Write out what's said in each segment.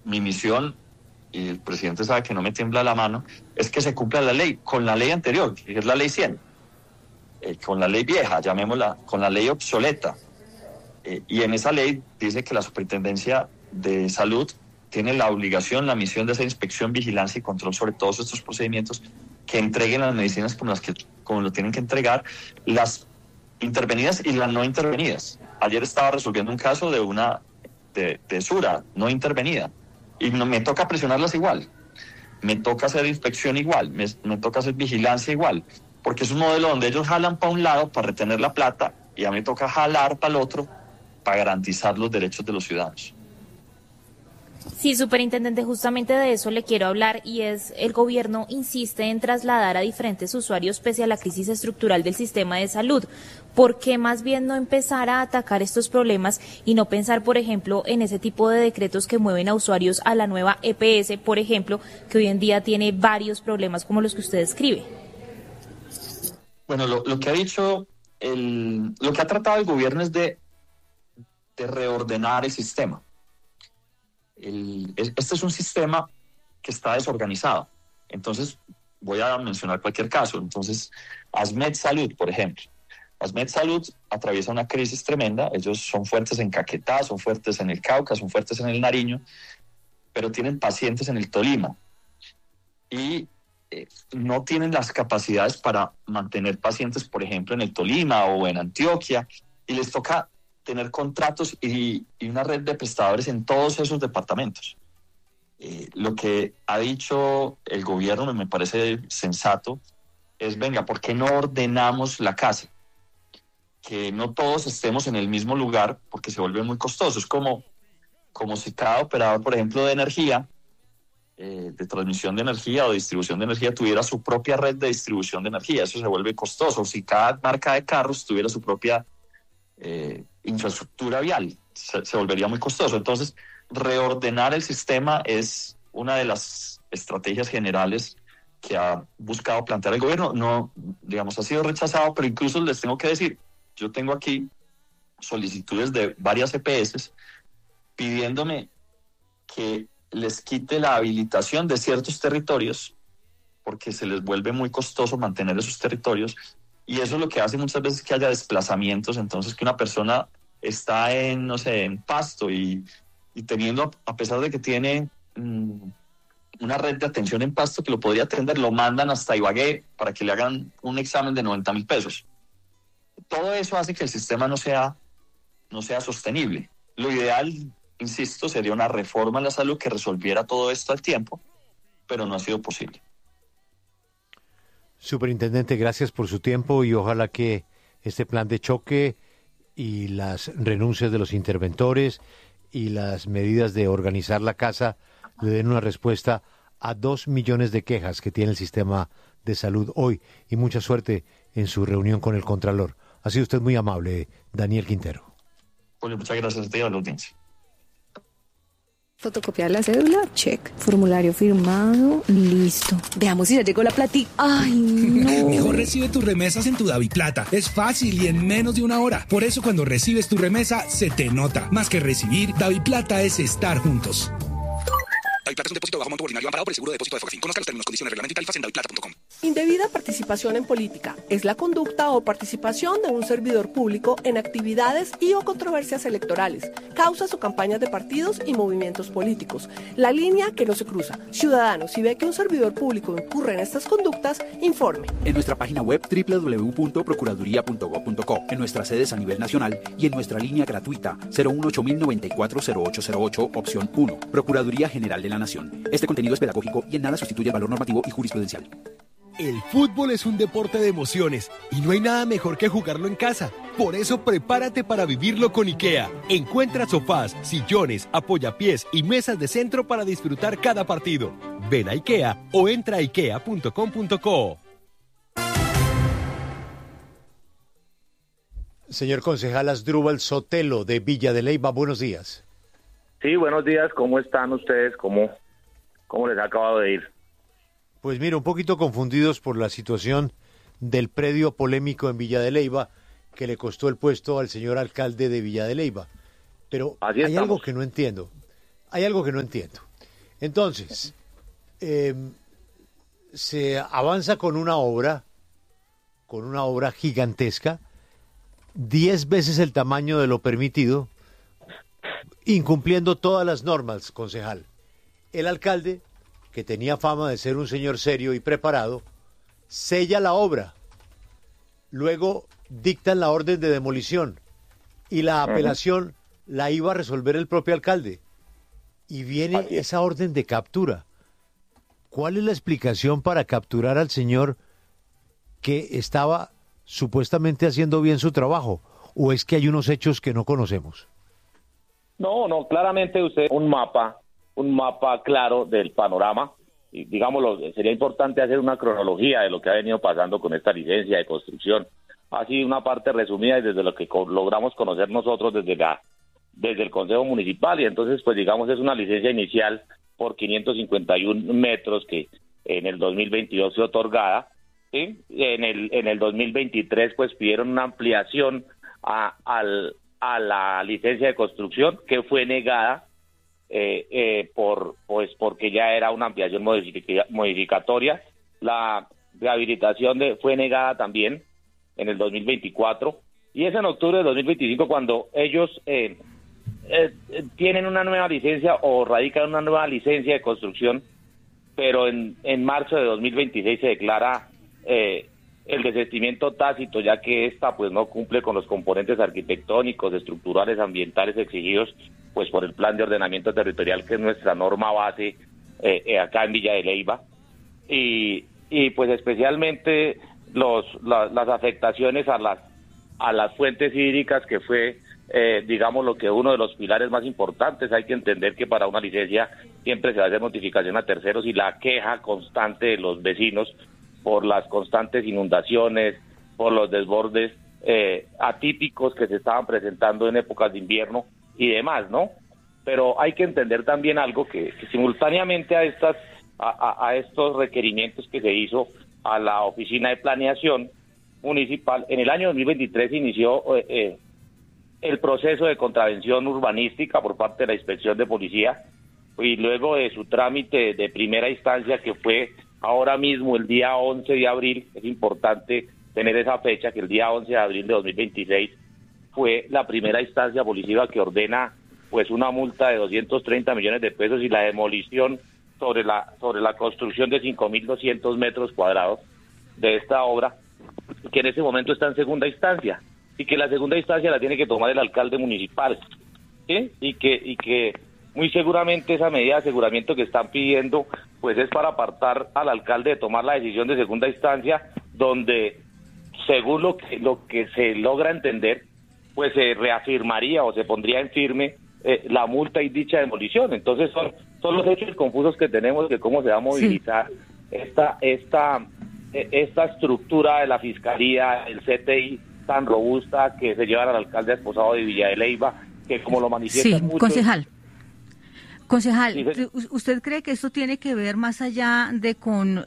mi misión, y el presidente sabe que no me tiembla la mano, es que se cumpla la ley, con la ley anterior, que es la ley 100, con la ley vieja, llamémosla, con la ley obsoleta. Y en esa ley dice que la Superintendencia de Salud tiene la obligación, la misión de hacer inspección, vigilancia y control sobre todos estos procedimientos, que entreguen las medicinas como lo tienen que entregar, las intervenidas y las no intervenidas. Ayer estaba resolviendo un caso de Sura, no intervenida, y me toca presionarlas igual, me toca hacer inspección igual, me toca hacer vigilancia igual, porque es un modelo donde ellos jalan para un lado para retener la plata y a mí me toca jalar para el otro para garantizar los derechos de los ciudadanos. Sí, superintendente, justamente de eso le quiero hablar, y es: el gobierno insiste en trasladar a diferentes usuarios pese a la crisis estructural del sistema de salud. ¿Por qué más bien no empezar a atacar estos problemas y no pensar, por ejemplo, en ese tipo de decretos que mueven a usuarios a la nueva EPS, por ejemplo, que hoy en día tiene varios problemas como los que usted describe? Bueno, lo que ha dicho, lo que ha tratado el gobierno es de reordenar el sistema. Este es un sistema que está desorganizado. Entonces, voy a mencionar cualquier caso. Entonces, ASMED Salud, por ejemplo. ASMED Salud atraviesa una crisis tremenda. Ellos son fuertes en Caquetá, son fuertes en el Cauca, son fuertes en el Nariño, pero tienen pacientes en el Tolima. Y no tienen las capacidades para mantener pacientes, por ejemplo, en el Tolima o en Antioquia, y les toca tener contratos y una red de prestadores en todos esos departamentos. Lo que ha dicho el gobierno me parece sensato, es: venga, ¿por qué no ordenamos la casa? Que no todos estemos en el mismo lugar, porque se vuelve muy costoso. Es como si cada operador, por ejemplo, de energía, de transmisión de energía o distribución de energía, tuviera su propia red de distribución de energía. Eso se vuelve costoso. Si cada marca de carros tuviera su propia infraestructura vial, se volvería muy costoso. Entonces, reordenar el sistema es una de las estrategias generales que ha buscado plantear el gobierno. No, digamos, ha sido rechazado, pero incluso les tengo que decir, yo tengo aquí solicitudes de varias EPS pidiéndome que les quite la habilitación de ciertos territorios porque se les vuelve muy costoso mantener esos territorios, y eso es lo que hace muchas veces que haya desplazamientos. Entonces, que una persona está en, no sé, en Pasto y teniendo, a pesar de que tiene una red de atención en Pasto que lo podría atender, lo mandan hasta Ibagué para que le hagan un examen de 90,000 pesos. Todo eso hace que el sistema no sea sostenible. Lo ideal, insisto, sería una reforma en la salud que resolviera todo esto al tiempo, pero no ha sido posible. Superintendente, gracias por su tiempo y ojalá que este plan de choque y las renuncias de los interventores y las medidas de organizar la casa le den una respuesta a 2 millones de quejas que tiene el sistema de salud hoy, y mucha suerte en su reunión con el Contralor. Ha sido usted muy amable, Daniel Quintero. Pues muchas gracias a ti y a la audiencia. Fotocopiar la cédula, check. Formulario firmado, listo. Veamos si ya llegó la platica. ¡Ay, no! Mejor recibe tus remesas en tu DaviPlata. Es fácil y en menos de una hora. Por eso cuando recibes tu remesa, se te nota. Más que recibir, DaviPlata es estar juntos. DaviPlata es un depósito de bajo monto ordinario amparado por el seguro de depósito de Fogafín. Conozca los términos, condiciones, reglamento y tarifas en daviplata.com. Indebida participación en política es la conducta o participación de un servidor público en actividades y o controversias electorales, causas o campañas de partidos y movimientos políticos. La línea que no se cruza. Ciudadanos, si ve que un servidor público incurre en estas conductas, informe. En nuestra página web www.procuraduría.gov.co, en nuestras sedes a nivel nacional y en nuestra línea gratuita 018-094-0808, opción 1. Procuraduría General de la Nación. Este contenido es pedagógico y en nada sustituye el valor normativo y jurisprudencial. El fútbol es un deporte de emociones y no hay nada mejor que jugarlo en casa. Por eso prepárate para vivirlo con IKEA. Encuentra sofás, sillones, apoyapiés y mesas de centro para disfrutar cada partido. Ven a IKEA o entra a ikea.com.co. Señor concejal Asdrúbal Sotelo, de Villa de Leyva, buenos días. Sí, buenos días. ¿Cómo están ustedes? ¿Cómo les ha acabado de ir? Pues mira, un poquito confundidos por la situación del predio polémico en Villa de Leyva que le costó el puesto al señor alcalde de Villa de Leyva. Pero hay algo que no entiendo. Entonces, se avanza con una obra gigantesca, 10 veces el tamaño de lo permitido, incumpliendo todas las normas, concejal. El alcalde, que tenía fama de ser un señor serio y preparado, sella la obra. Luego dictan la orden de demolición y la apelación la iba a resolver el propio alcalde. Y viene esa orden de captura. ¿Cuál es la explicación para capturar al señor que estaba supuestamente haciendo bien su trabajo? ¿O es que hay unos hechos que no conocemos? No, claramente usted un mapa claro del panorama. Y digámoslo, sería importante hacer una cronología de lo que ha venido pasando con esta licencia de construcción. Así una parte resumida y desde lo que logramos conocer nosotros desde el Consejo Municipal, y entonces pues digamos es una licencia inicial por 551 metros que en el 2022 fue otorgada, ¿sí? En el 2023 pues pidieron una ampliación a la licencia de construcción que fue negada porque ya era una ampliación modificatoria. La rehabilitación fue negada también en el 2024 y es en octubre de 2025 cuando ellos tienen una nueva licencia o radican una nueva licencia de construcción, pero en marzo de 2026 se declara el desistimiento tácito, ya que esta pues no cumple con los componentes arquitectónicos, estructurales, ambientales exigidos pues por el Plan de Ordenamiento Territorial, que es nuestra norma base acá en Villa de Leyva, y pues especialmente las afectaciones a las fuentes hídricas, que fue digamos lo que uno de los pilares más importantes. Hay que entender que para una licencia siempre se va a hacer notificación a terceros, y la queja constante de los vecinos por las constantes inundaciones, por los desbordes atípicos que se estaban presentando en épocas de invierno y demás, ¿no? Pero hay que entender también algo, que simultáneamente a estos requerimientos que se hizo a la Oficina de Planeación Municipal, en el año 2023 se inició el proceso de contravención urbanística por parte de la Inspección de Policía, y luego de su trámite de primera instancia, que fue ahora mismo el día 11 de abril, es importante tener esa fecha, que el día 11 de abril de 2026 fue la primera instancia policiva que ordena pues una multa de 230 millones de pesos y la demolición sobre la construcción de 5.200 metros cuadrados de esta obra, que en ese momento está en segunda instancia, y que la segunda instancia la tiene que tomar el alcalde municipal, ¿sí? Y que muy seguramente esa medida de aseguramiento que están pidiendo pues es para apartar al alcalde de tomar la decisión de segunda instancia, donde según lo que se logra entender pues se reafirmaría o se pondría en firme la multa y dicha demolición. Entonces son los hechos confusos que tenemos de cómo se va a movilizar esta estructura de la Fiscalía, el CTI tan robusta que se lleva al alcalde esposado de Villa de Leyva, que como lo manifiestan muchos... Concejal, ¿usted cree que esto tiene que ver más allá de con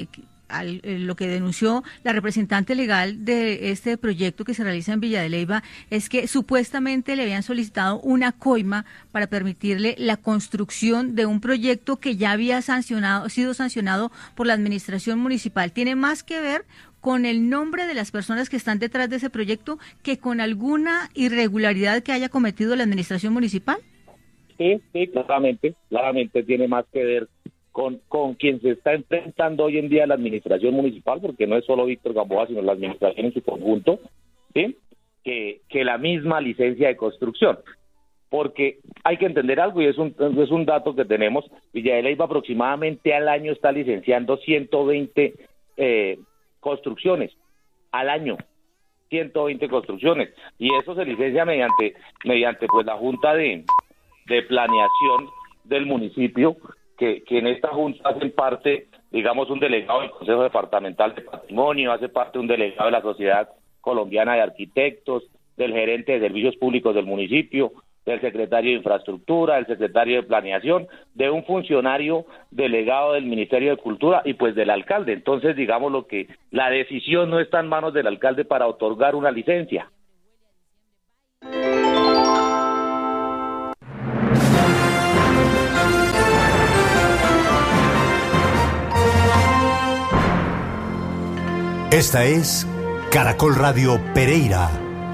lo que denunció la representante legal de este proyecto que se realiza en Villa de Leyva? Es que supuestamente le habían solicitado una coima para permitirle la construcción de un proyecto que ya había sido sancionado por la administración municipal. ¿Tiene más que ver con el nombre de las personas que están detrás de ese proyecto que con alguna irregularidad que haya cometido la administración municipal? Sí, claramente tiene más que ver con quien se está enfrentando hoy en día la administración municipal, porque no es solo Víctor Gamboa, sino la administración en su conjunto, ¿sí? que la misma licencia de construcción. Porque hay que entender algo, y es un dato que tenemos: Villa de Leyva aproximadamente al año está licenciando 120 construcciones al año, 120 construcciones, y eso se licencia mediante pues la Junta de Planeación del municipio, que en esta junta hacen parte, digamos, un delegado del Consejo Departamental de Patrimonio, hace parte un delegado de la Sociedad Colombiana de Arquitectos, del gerente de servicios públicos del municipio, del secretario de Infraestructura, del secretario de Planeación, de un funcionario delegado del Ministerio de Cultura y pues del alcalde. Entonces, digamos lo que la decisión no está en manos del alcalde para otorgar una licencia. Esta es Caracol Radio Pereira,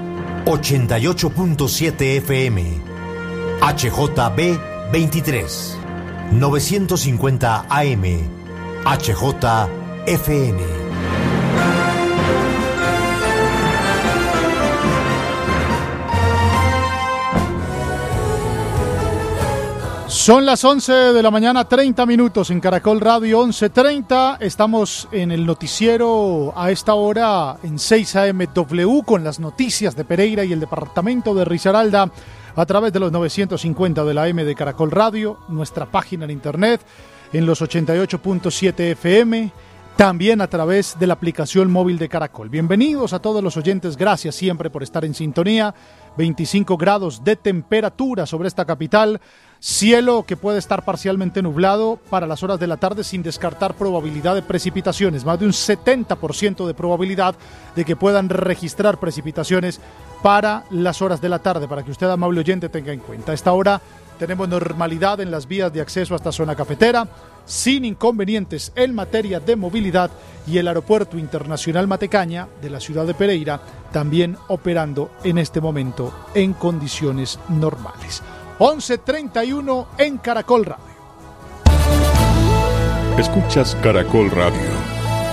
88.7 FM, HJB 23, 950 AM, HJFN. Son las 11 de la mañana, 30 minutos en Caracol Radio, 11:30. Estamos en el noticiero a esta hora en 6 AMW con las noticias de Pereira y el departamento de Risaralda a través de los 950 de la AM de Caracol Radio, nuestra página en internet en los 88.7 FM, también a través de la aplicación móvil de Caracol. Bienvenidos a todos los oyentes, gracias siempre por estar en sintonía. 25 grados de temperatura sobre esta capital, cielo que puede estar parcialmente nublado para las horas de la tarde sin descartar probabilidad de precipitaciones, más de un 70% de probabilidad de que puedan registrar precipitaciones para las horas de la tarde, para que usted, amable oyente, tenga en cuenta. A esta hora tenemos normalidad en las vías de acceso a esta zona cafetera, sin inconvenientes en materia de movilidad, y el Aeropuerto Internacional Matecaña de la ciudad de Pereira también operando en este momento en condiciones normales. 11:31 en Caracol Radio. Escuchas Caracol Radio.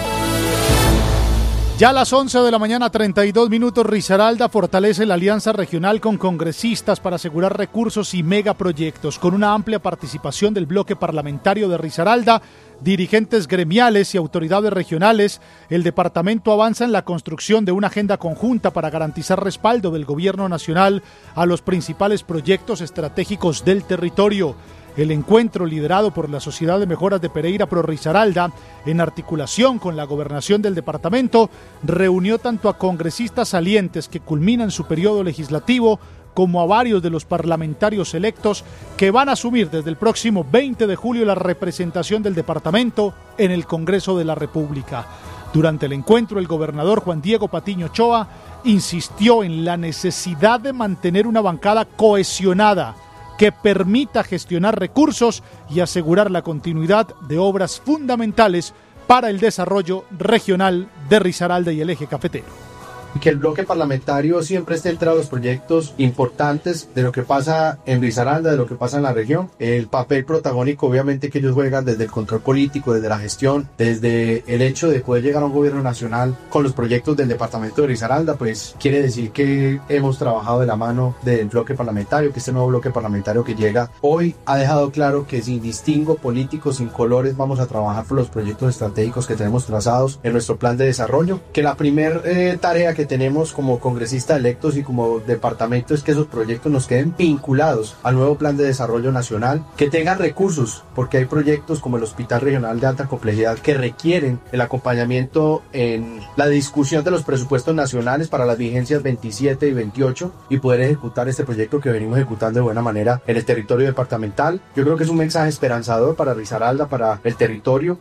Ya a las 11 de la mañana, 32 minutos, Risaralda fortalece la alianza regional con congresistas para asegurar recursos y megaproyectos. Con una amplia participación del bloque parlamentario de Risaralda, dirigentes gremiales y autoridades regionales, el departamento avanza en la construcción de una agenda conjunta para garantizar respaldo del gobierno nacional a los principales proyectos estratégicos del territorio. El encuentro, liderado por la Sociedad de Mejoras de Pereira Pro Risaralda, en articulación con la gobernación del departamento, reunió tanto a congresistas salientes que culminan su periodo legislativo como a varios de los parlamentarios electos que van a asumir desde el próximo 20 de julio la representación del departamento en el Congreso de la República. Durante el encuentro, el gobernador Juan Diego Patiño Ochoa insistió en la necesidad de mantener una bancada cohesionada que permita gestionar recursos y asegurar la continuidad de obras fundamentales para el desarrollo regional de Risaralda y el eje cafetero. Que el bloque parlamentario siempre esté entre los proyectos importantes de lo que pasa en Risaralda, de lo que pasa en la región. El papel protagónico, obviamente, que ellos juegan desde el control político, desde la gestión, desde el hecho de poder llegar a un gobierno nacional con los proyectos del departamento de Risaralda, pues quiere decir que hemos trabajado de la mano del bloque parlamentario, que este nuevo bloque parlamentario que llega hoy ha dejado claro que sin distingo político, sin colores, vamos a trabajar por los proyectos estratégicos que tenemos trazados en nuestro plan de desarrollo. Que la primera tarea que tenemos como congresistas electos y como departamento es que esos proyectos nos queden vinculados al nuevo plan de desarrollo nacional, que tengan recursos, porque hay proyectos como el Hospital Regional de Alta Complejidad que requieren el acompañamiento en la discusión de los presupuestos nacionales para las vigencias 27 y 28 y poder ejecutar este proyecto que venimos ejecutando de buena manera en el territorio departamental. Yo creo que es un mensaje esperanzador para Risaralda, para el territorio.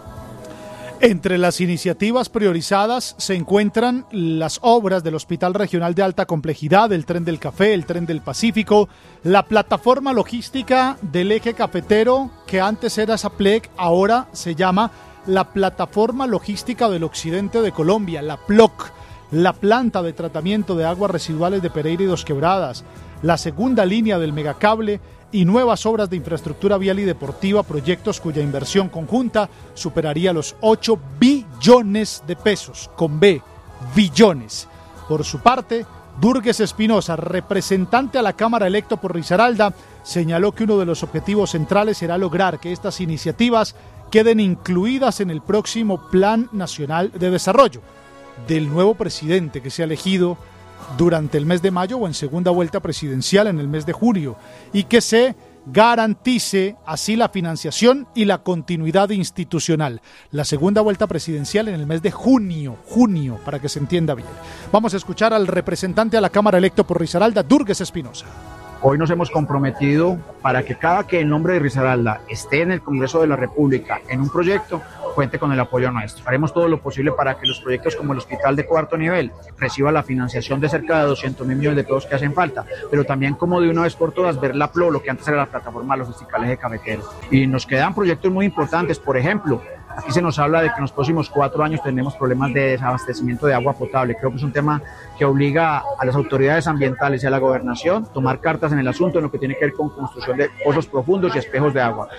Entre las iniciativas priorizadas se encuentran las obras del Hospital Regional de Alta Complejidad, el Tren del Café, el Tren del Pacífico, la plataforma logística del eje cafetero, que antes era SAPLEC, ahora se llama la Plataforma Logística del Occidente de Colombia, la PLOC, la planta de tratamiento de aguas residuales de Pereira y Dos Quebradas, la segunda línea del megacable y nuevas obras de infraestructura vial y deportiva, proyectos cuya inversión conjunta superaría los 8 billones de pesos, con B, billones. Por su parte, Durgues Espinosa, representante a la Cámara electo por Risaralda, señaló que uno de los objetivos centrales será lograr que estas iniciativas queden incluidas en el próximo Plan Nacional de Desarrollo del nuevo presidente que se ha elegido durante el mes de mayo o en segunda vuelta presidencial en el mes de junio, y que se garantice así la financiación y la continuidad institucional. La segunda vuelta presidencial en el mes de junio, para que se entienda bien. Vamos a escuchar al representante a la Cámara electo por Risaralda, Durgues Espinosa. Hoy nos hemos comprometido para que cada que el nombre de Risaralda esté en el Congreso de la República en un proyecto, cuente con el apoyo nuestro. Haremos todo lo posible para que los proyectos como el hospital de cuarto nivel reciba la financiación de cerca de 200.000 millones de pesos que hacen falta, pero también como de una vez por todas ver la PLO, lo que antes era la plataforma logística del eje cafetero. Y nos quedan proyectos muy importantes, por ejemplo, sí se nos habla de que en los próximos 4 años tendremos problemas de desabastecimiento de agua potable. Creo que es un tema que obliga a las autoridades ambientales y a la gobernación a tomar cartas en el asunto en lo que tiene que ver con construcción de pozos profundos y espejos de agua.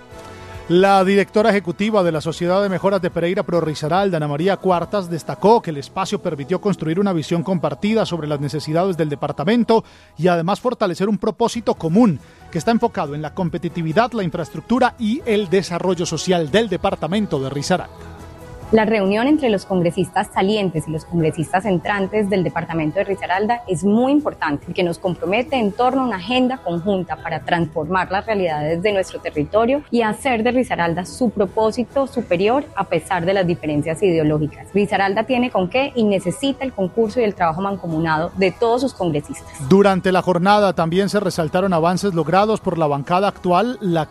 La directora ejecutiva de la Sociedad de Mejoras de Pereira Pro Risaralda, Ana María Cuartas, destacó que el espacio permitió construir una visión compartida sobre las necesidades del departamento y además fortalecer un propósito común que está enfocado en la competitividad, la infraestructura y el desarrollo social del departamento de Risaralda. La reunión entre los congresistas salientes y los congresistas entrantes del departamento de Risaralda es muy importante porque nos compromete en torno a una agenda conjunta para transformar las realidades de nuestro territorio y hacer de Risaralda su propósito superior a pesar de las diferencias ideológicas. Risaralda tiene con qué y necesita el concurso y el trabajo mancomunado de todos sus congresistas. Durante la jornada también se resaltaron avances logrados por la bancada actual, la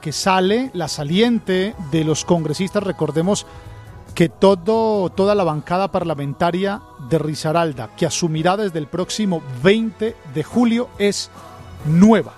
saliente de los congresistas. Recordemos que toda la bancada parlamentaria de Risaralda, que asumirá desde el próximo 20 de julio, es nueva,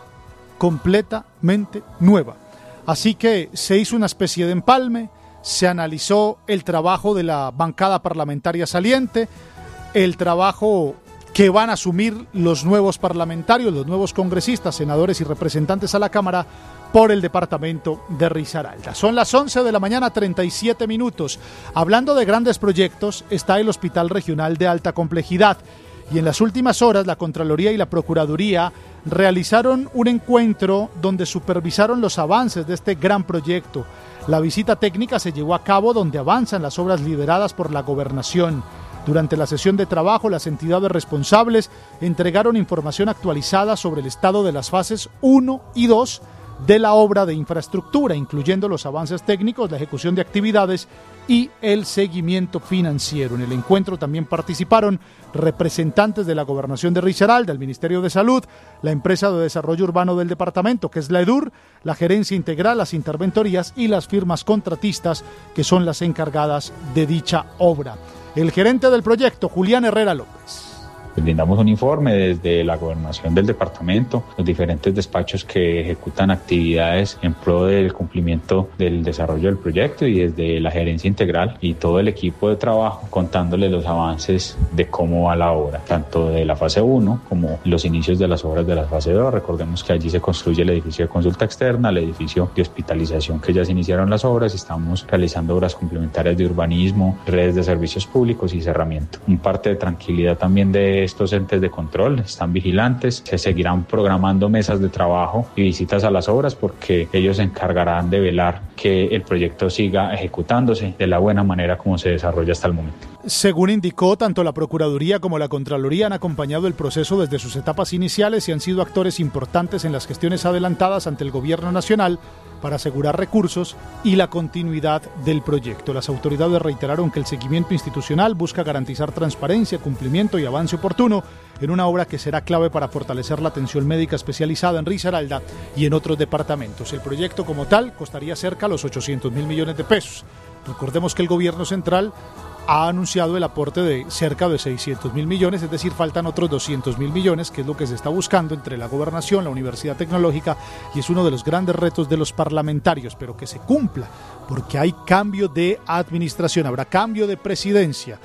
completamente nueva. Así que se hizo una especie de empalme, se analizó el trabajo de la bancada parlamentaria saliente, el trabajo que van a asumir los nuevos parlamentarios, los nuevos congresistas, senadores y representantes a la Cámara por el departamento de Risaralda. Son las 11 de la mañana, 37 minutos. Hablando de grandes proyectos, está el Hospital Regional de Alta Complejidad. Y en las últimas horas, la Contraloría y la Procuraduría realizaron un encuentro donde supervisaron los avances de este gran proyecto. La visita técnica se llevó a cabo donde avanzan las obras lideradas por la Gobernación. Durante la sesión de trabajo, las entidades responsables entregaron información actualizada sobre el estado de las fases 1 y 2 de la obra de infraestructura, incluyendo los avances técnicos, la ejecución de actividades y el seguimiento financiero. En el encuentro también participaron representantes de la Gobernación de Risaralda, el Ministerio de Salud, la Empresa de Desarrollo Urbano del departamento, que es la EDUR, la Gerencia Integral, las interventorías y las firmas contratistas, que son las encargadas de dicha obra. El gerente del proyecto, Julián Herrera López. Brindamos un informe desde la gobernación del departamento, los diferentes despachos que ejecutan actividades en pro del cumplimiento del desarrollo del proyecto y desde la gerencia integral y todo el equipo de trabajo contándoles los avances de cómo va la obra, tanto de la fase 1 como los inicios de las obras de la fase 2. Recordemos que allí se construye el edificio de consulta externa, el edificio de hospitalización que ya se iniciaron las obras y estamos realizando obras complementarias de urbanismo, redes de servicios públicos y cerramiento. Un parte de tranquilidad también de estos entes de control, están vigilantes, se seguirán programando mesas de trabajo y visitas a las obras porque ellos se encargarán de velar que el proyecto siga ejecutándose de la buena manera como se desarrolla hasta el momento. Según indicó, tanto la Procuraduría como la Contraloría han acompañado el proceso desde sus etapas iniciales y han sido actores importantes en las gestiones adelantadas ante el Gobierno Nacional para asegurar recursos y la continuidad del proyecto. Las autoridades reiteraron que el seguimiento institucional busca garantizar transparencia, cumplimiento y avance oportuno en una obra que será clave para fortalecer la atención médica especializada en Risaralda y en otros departamentos. El proyecto como tal costaría cerca de los 800.000 millones de pesos. Recordemos que el Gobierno Central ha anunciado el aporte de cerca de 600.000 millones, es decir, faltan otros 200.000 millones, que es lo que se está buscando entre la Gobernación, la Universidad Tecnológica, y es uno de los grandes retos de los parlamentarios, pero que se cumpla, porque hay cambio de administración, habrá cambio de presidencia,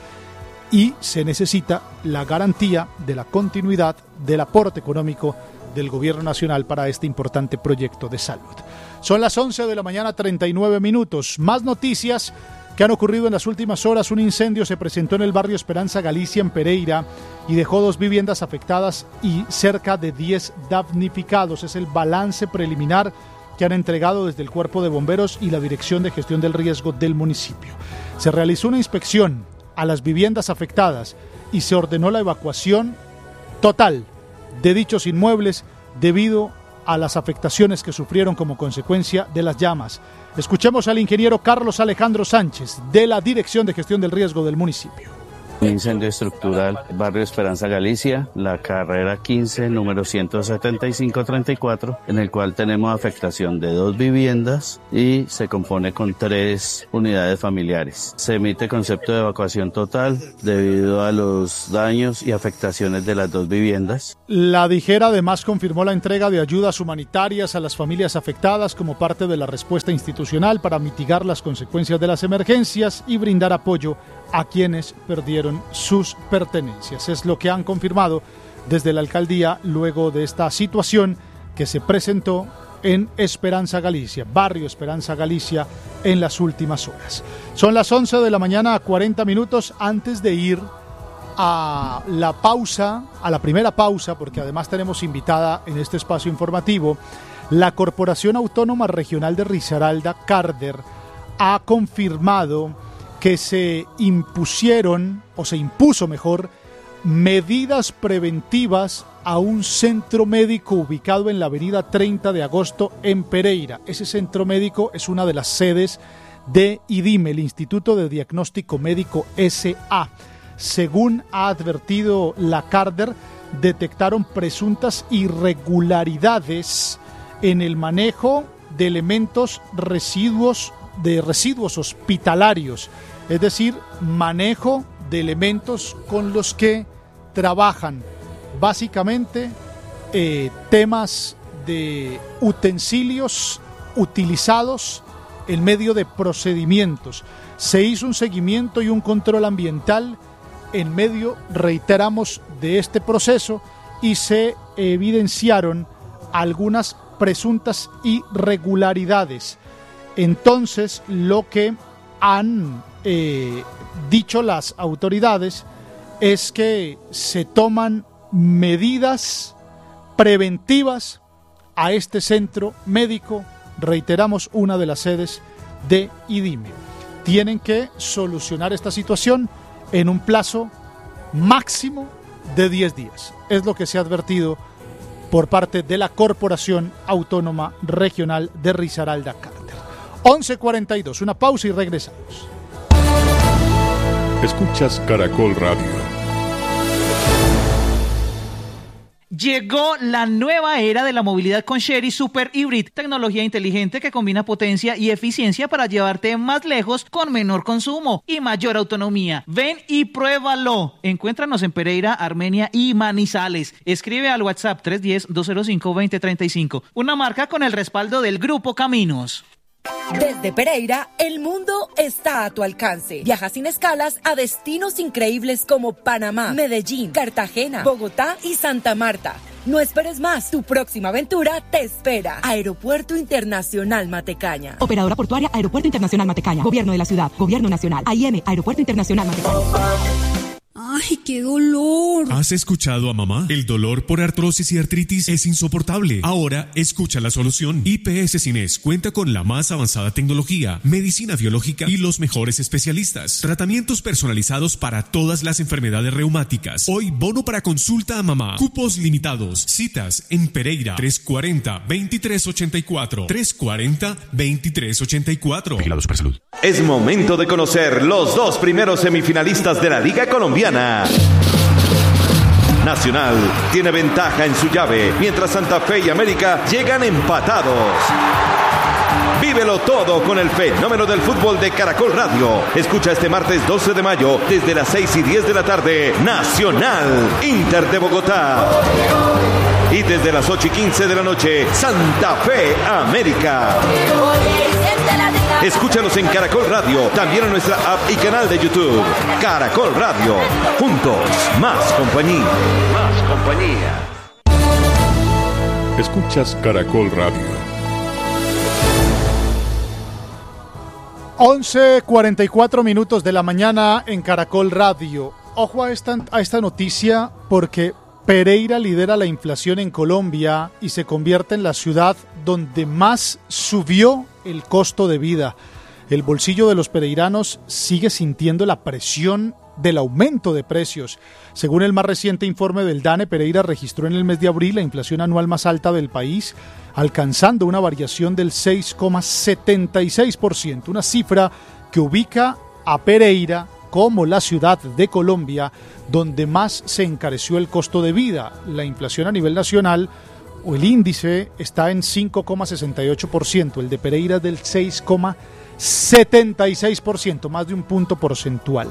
y se necesita la garantía de la continuidad del aporte económico del Gobierno Nacional para este importante proyecto de salud. Son las 11 de la mañana, 39 minutos. Más noticias que han ocurrido en las últimas horas. Un incendio se presentó en el barrio Esperanza Galicia, en Pereira, y dejó 2 viviendas afectadas y cerca de 10 damnificados. Es el balance preliminar que han entregado desde el Cuerpo de Bomberos y la Dirección de Gestión del Riesgo del municipio. Se realizó una inspección a las viviendas afectadas y se ordenó la evacuación total de dichos inmuebles debido a las afectaciones que sufrieron como consecuencia de las llamas. Escuchemos al ingeniero Carlos Alejandro Sánchez, de la Dirección de Gestión del Riesgo del municipio. Un incendio estructural, barrio Esperanza Galicia, la carrera 15, número 17534, en el cual tenemos afectación de 2 viviendas y se compone con 3 unidades familiares. Se emite concepto de evacuación total debido a los daños y afectaciones de las 2 viviendas. La DIJER además confirmó la entrega de ayudas humanitarias a las familias afectadas como parte de la respuesta institucional para mitigar las consecuencias de las emergencias y brindar apoyo a quienes perdieron sus pertenencias. Es lo que han confirmado desde la alcaldía luego de esta situación que se presentó en Esperanza Galicia, barrio Esperanza Galicia, en las últimas horas. Son las 11 de la mañana, 40 minutos antes de ir a la pausa, a la primera pausa, porque además tenemos invitada en este espacio informativo. La Corporación Autónoma Regional de Risaralda, CARDER, ha confirmado que se impuso mejor, medidas preventivas a un centro médico ubicado en la avenida 30 de agosto en Pereira. Ese centro médico es una de las sedes de IDIME, el Instituto de Diagnóstico Médico S.A. Según ha advertido la CARDER, detectaron presuntas irregularidades en el manejo de elementos residuos hospitalarios, es decir, manejo de elementos con los que trabajan, básicamente temas de utensilios utilizados en medio de procedimientos. Se hizo un seguimiento y un control ambiental en medio, reiteramos, de este proceso y se evidenciaron algunas presuntas irregularidades. Entonces, lo que han dicho las autoridades es que se toman medidas preventivas a este centro médico, reiteramos, una de las sedes de IDIME. Tienen que solucionar esta situación en un plazo máximo de 10 días. Es lo que se ha advertido por parte de la Corporación Autónoma Regional de Risaralda, CARDER. 11:42, una pausa y regresamos. Escuchas Caracol Radio. Llegó la nueva era de la movilidad con Sherry Super Hybrid, tecnología inteligente que combina potencia y eficiencia para llevarte más lejos con menor consumo y mayor autonomía. Ven y pruébalo. Encuéntranos en Pereira, Armenia y Manizales. Escribe al WhatsApp 310-205-2035. Una marca con el respaldo del Grupo Caminos. Desde Pereira, el mundo está a tu alcance. Viaja sin escalas a destinos increíbles como Panamá, Medellín, Cartagena, Bogotá y Santa Marta. No esperes más, tu próxima aventura te espera. Aeropuerto Internacional Matecaña. Operadora portuaria Aeropuerto Internacional Matecaña. Gobierno de la Ciudad. Gobierno Nacional. AIM, Aeropuerto Internacional Matecaña. ¡Ay, qué dolor! ¿Has escuchado a mamá? El dolor por artrosis y artritis es insoportable. Ahora, escucha la solución. IPS Cines cuenta con la más avanzada tecnología, medicina biológica y los mejores especialistas. Tratamientos personalizados para todas las enfermedades reumáticas. Hoy, bono para consulta a mamá. Cupos limitados. Citas en Pereira. 340-2384. 340-2384. Vigilado Supersalud. Es momento de conocer los 2 primeros semifinalistas de la Liga Colombiana. Nacional tiene ventaja en su llave, mientras Santa Fe y América llegan empatados. Vívelo todo con el fenómeno del fútbol de Caracol Radio. Escucha este martes 12 de mayo desde las 6:10 de la tarde Nacional Inter de Bogotá. Y desde las 8:15 de la noche Santa Fe América. Escúchanos en Caracol Radio, también en nuestra app y canal de YouTube. Caracol Radio. Juntos, más compañía. Más compañía. Escuchas Caracol Radio. 11:44 minutos de la mañana en Caracol Radio. Ojo a esta noticia porque Pereira lidera la inflación en Colombia y se convierte en la ciudad donde más subió el costo de vida. El bolsillo de los pereiranos sigue sintiendo la presión del aumento de precios. Según el más reciente informe del DANE, Pereira registró en el mes de abril la inflación anual más alta del país, alcanzando una variación del 6,76%, una cifra que ubica a Pereira como la ciudad de Colombia donde más se encareció el costo de vida. La inflación a nivel nacional, o el índice, está en 5,68%, el de Pereira es del 6,76%, más de un punto porcentual.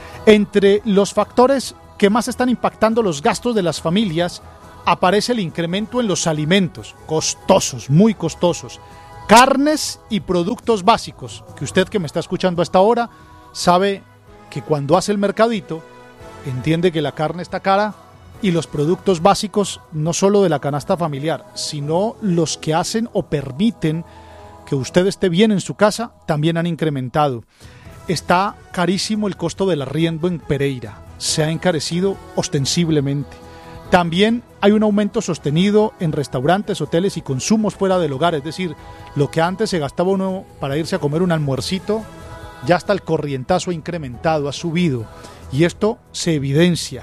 Entre los factores que más están impactando los gastos de las familias, aparece el incremento en los alimentos, costosos, muy costosos, carnes y productos básicos, que usted que me está escuchando hasta ahora sabe que cuando hace el mercadito, entiende que la carne está cara y los productos básicos, no solo de la canasta familiar, sino los que hacen o permiten que usted esté bien en su casa, también han incrementado. Está carísimo el costo del arriendo en Pereira, se ha encarecido ostensiblemente. También hay un aumento sostenido en restaurantes, hoteles y consumos fuera del hogar, es decir, lo que antes se gastaba uno para irse a comer un almuercito, ya hasta el corrientazo ha incrementado, ha subido, y esto se evidencia.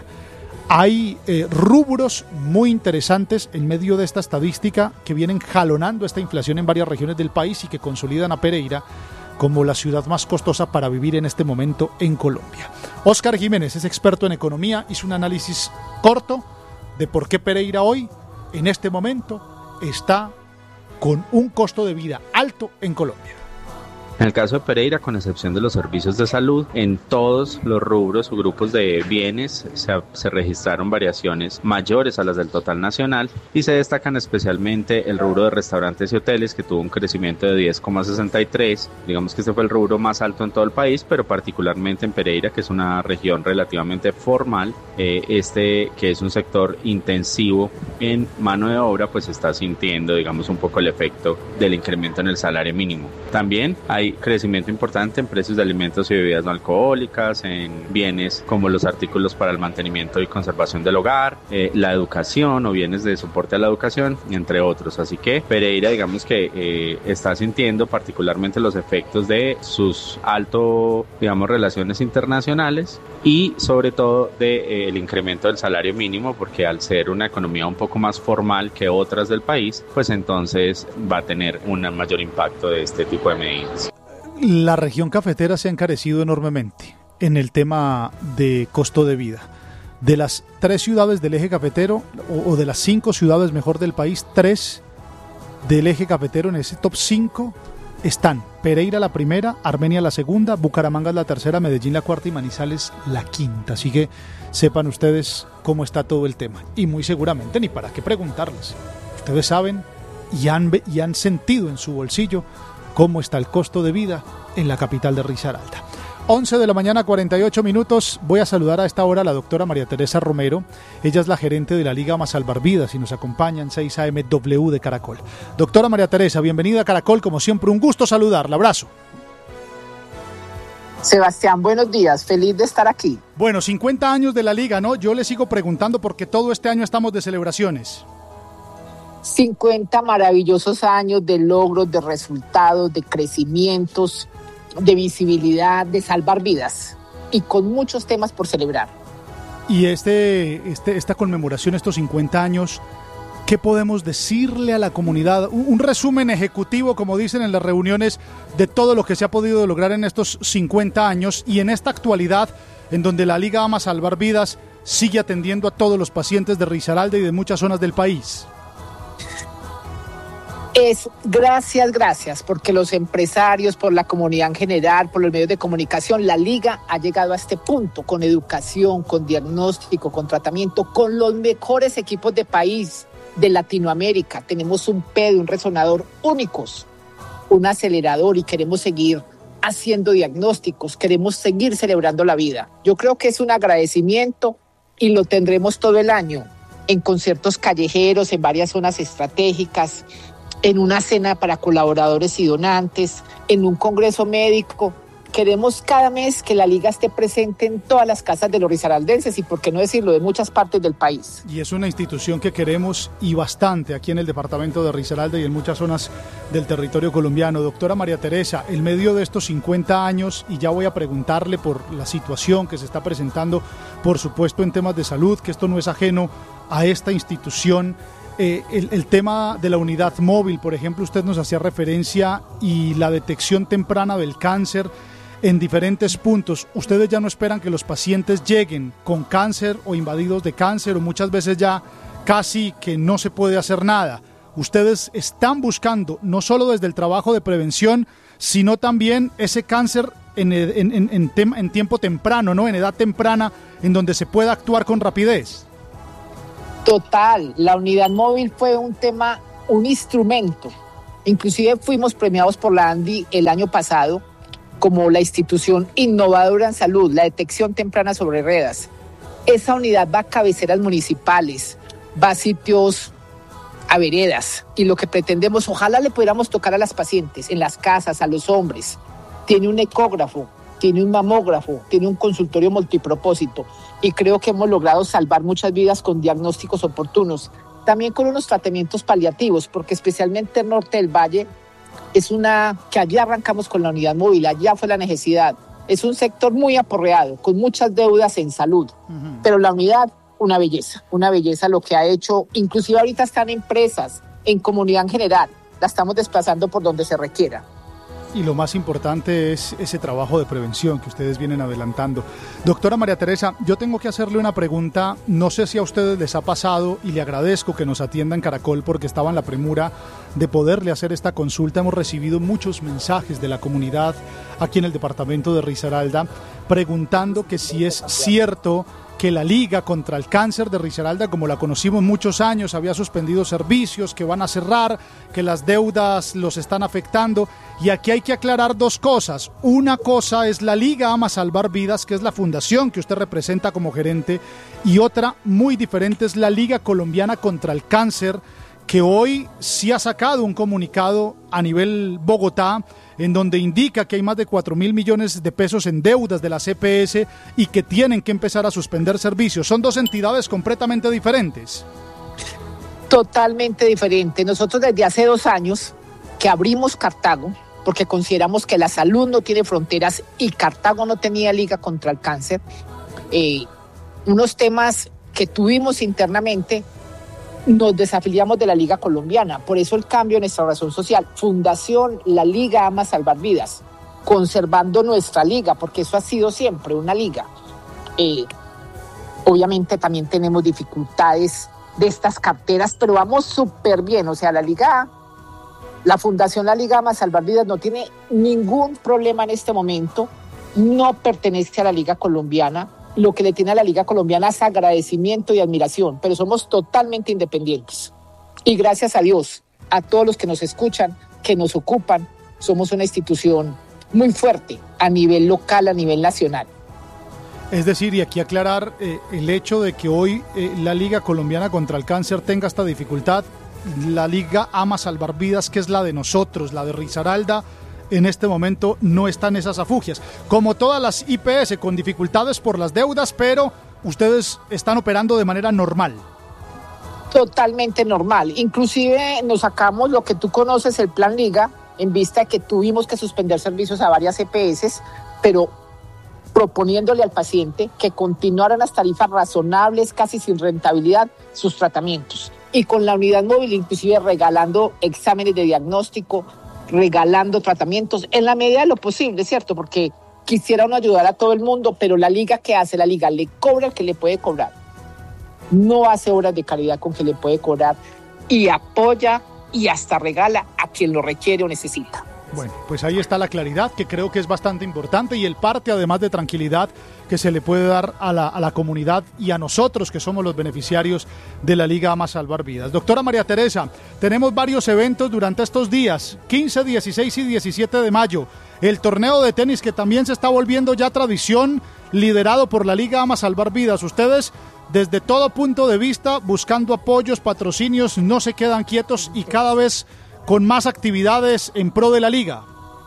Hay rubros muy interesantes en medio de esta estadística que vienen jalonando esta inflación en varias regiones del país y que consolidan a Pereira como la ciudad más costosa para vivir en este momento en Colombia. Óscar Jiménez es experto en economía, hizo un análisis corto de por qué Pereira hoy, en este momento, está con un costo de vida alto en Colombia. En el caso de Pereira, con excepción de los servicios de salud, en todos los rubros o grupos de bienes se registraron variaciones mayores a las del total nacional y se destacan especialmente el rubro de restaurantes y hoteles, que tuvo un crecimiento de 10,63. Digamos que este fue el rubro más alto en todo el país, pero particularmente en Pereira, que es una región relativamente formal, que es un sector intensivo en mano de obra, pues está sintiendo, digamos, un poco el efecto del incremento en el salario mínimo. También hay crecimiento importante en precios de alimentos y bebidas no alcohólicas, en bienes como los artículos para el mantenimiento y conservación del hogar, la educación o bienes de soporte a la educación, entre otros. Así que Pereira, digamos que está sintiendo particularmente los efectos de sus relaciones internacionales y sobre todo el incremento del salario mínimo, porque al ser una economía un poco más formal que otras del país, pues entonces va a tener un mayor impacto de este tipo de medidas. La región cafetera se ha encarecido enormemente en el tema de costo de vida. De las 3 ciudades del eje cafetero, o de las 5 ciudades mejor del país, 3 del eje cafetero en ese top 5 están Pereira la primera, Armenia la segunda, Bucaramanga la tercera, Medellín la cuarta y Manizales la quinta. Así que sepan ustedes cómo está todo el tema. Y muy seguramente ni para qué preguntarles. Ustedes saben y han sentido en su bolsillo cómo está el costo de vida en la capital de Risaralda. 11 de la mañana, 48 minutos. Voy a saludar a esta hora a la doctora María Teresa Romero. Ella es la gerente de la Liga Ama Salvar Vidas y nos acompaña en 6 AM W de Caracol. Doctora María Teresa, bienvenida a Caracol. Como siempre, un gusto saludarla. Abrazo. Sebastián, buenos días. Feliz de estar aquí. Bueno, 50 años de la Liga, ¿no? Yo le sigo preguntando porque todo este año estamos de celebraciones. 50 maravillosos años de logros, de resultados, de crecimientos, de visibilidad, de salvar vidas y con muchos temas por celebrar. Y esta conmemoración, estos 50 años, ¿qué podemos decirle a la comunidad? Un resumen ejecutivo, como dicen en las reuniones, de todo lo que se ha podido lograr en estos 50 años y en esta actualidad en donde la Liga Ama Salvar Vidas sigue atendiendo a todos los pacientes de Risaralda y de muchas zonas del país. Es gracias, porque los empresarios, por la comunidad en general, por los medios de comunicación, la Liga ha llegado a este punto con educación, con diagnóstico, con tratamiento, con los mejores equipos de país, de Latinoamérica. Tenemos un PED, un resonador únicos, un acelerador y queremos seguir haciendo diagnósticos, queremos seguir celebrando la vida. Yo creo que es un agradecimiento y lo tendremos todo el año en conciertos callejeros, en varias zonas estratégicas, en una cena para colaboradores y donantes, en un congreso médico. Queremos cada mes que la Liga esté presente en todas las casas de los risaraldenses y, por qué no decirlo, de muchas partes del país. Y es una institución que queremos y bastante aquí en el departamento de Risaralda y en muchas zonas del territorio colombiano. Doctora María Teresa, en medio de estos 50 años, y ya voy a preguntarle por la situación que se está presentando, por supuesto en temas de salud, que esto no es ajeno a esta institución. El tema de la unidad móvil, por ejemplo, usted nos hacía referencia, y la detección temprana del cáncer. en diferentes puntos. Ustedes ya no esperan que los pacientes lleguen con cáncer o invadidos de cáncer, o muchas veces ya casi que no se puede hacer nada. Ustedes están buscando, no solo desde el trabajo de prevención, sino también ese cáncer en tiempo temprano, ¿no? En edad temprana, en donde se pueda actuar con rapidez. Total, la unidad móvil fue un instrumento. Inclusive fuimos premiados por la ANDI el año pasado como la institución innovadora en salud, la detección temprana sobre redas. Esa unidad va a cabeceras municipales, va a sitios, a veredas, y lo que pretendemos, ojalá le pudiéramos tocar a las pacientes, en las casas, a los hombres. Tiene un ecógrafo, tiene un mamógrafo, tiene un consultorio multipropósito, y creo que hemos logrado salvar muchas vidas con diagnósticos oportunos, también con unos tratamientos paliativos, porque especialmente el norte del valle es que allá arrancamos con la unidad móvil, allá fue la necesidad. Es un sector muy aporreado, con muchas deudas en salud, pero la unidad, una belleza lo que ha hecho. Inclusive ahorita están empresas, en comunidad en general, la estamos desplazando por donde se requiera. Y lo más importante es ese trabajo de prevención que ustedes vienen adelantando. Doctora María Teresa, yo tengo que hacerle una pregunta, no sé si a ustedes les ha pasado, y le agradezco que nos atiendan Caracol porque estaba en la premura de poderle hacer esta consulta. Hemos recibido muchos mensajes de la comunidad aquí en el departamento de Risaralda preguntando que si es cierto que la Liga contra el Cáncer de Risaralda, como la conocimos muchos años, había suspendido servicios, que van a cerrar, que las deudas los están afectando. Y aquí hay que aclarar dos cosas. Una cosa es la Liga Ama Salvar Vidas, que es la fundación que usted representa como gerente, y otra muy diferente es la Liga Colombiana contra el Cáncer, que hoy sí ha sacado un comunicado a nivel Bogotá, en donde indica que hay más de 4.000 millones de pesos en deudas de la EPS y que tienen que empezar a suspender servicios. Son dos entidades completamente diferentes. Totalmente diferente. Nosotros desde hace 2 años que abrimos Cartago, porque consideramos que la salud no tiene fronteras y Cartago no tenía liga contra el cáncer, unos temas que tuvimos internamente, nos desafiliamos de la Liga Colombiana. Por eso el cambio en nuestra razón social. Fundación La Liga Ama Salvar Vidas, conservando nuestra liga, porque eso ha sido siempre una liga. Obviamente también tenemos dificultades de estas carteras, pero vamos súper bien. O sea, la Fundación La Liga Ama Salvar Vidas no tiene ningún problema en este momento, no pertenece a la Liga Colombiana. Lo que le tiene a la Liga Colombiana es agradecimiento y admiración, pero somos totalmente independientes. Y gracias a Dios, a todos los que nos escuchan, que nos ocupan, somos una institución muy fuerte a nivel local, a nivel nacional. Es decir, y aquí aclarar el hecho de que hoy la Liga Colombiana contra el Cáncer tenga esta dificultad, la Liga Ama Salvar Vidas, que es la de nosotros, la de Risaralda, en este momento no están esas afugias. Como todas las IPS, con dificultades por las deudas, pero ustedes están operando de manera normal. Totalmente normal. Inclusive nos sacamos lo que tú conoces, el Plan Liga, en vista de que tuvimos que suspender servicios a varias EPS, pero proponiéndole al paciente que continuaran las tarifas razonables, casi sin rentabilidad, sus tratamientos. Y con la unidad móvil, inclusive regalando exámenes de diagnóstico, regalando tratamientos en la medida de lo posible, ¿cierto? Porque quisiera uno ayudar a todo el mundo, pero la Liga, ¿qué hace? La Liga le cobra al que le puede cobrar. No hace obras de caridad con que le puede cobrar y apoya y hasta regala a quien lo requiere o necesita. Bueno, pues ahí está la claridad, que creo que es bastante importante, y el parte además de tranquilidad que se le puede dar a la comunidad y a nosotros que somos los beneficiarios de la Liga Ama Salvar Vidas. Doctora María Teresa, tenemos varios eventos durante estos días, 15, 16 y 17 de mayo. El torneo de tenis, que también se está volviendo ya tradición, liderado por la Liga Ama Salvar Vidas. Ustedes, desde todo punto de vista, buscando apoyos, patrocinios, no se quedan quietos y cada vez con más actividades en pro de la liga.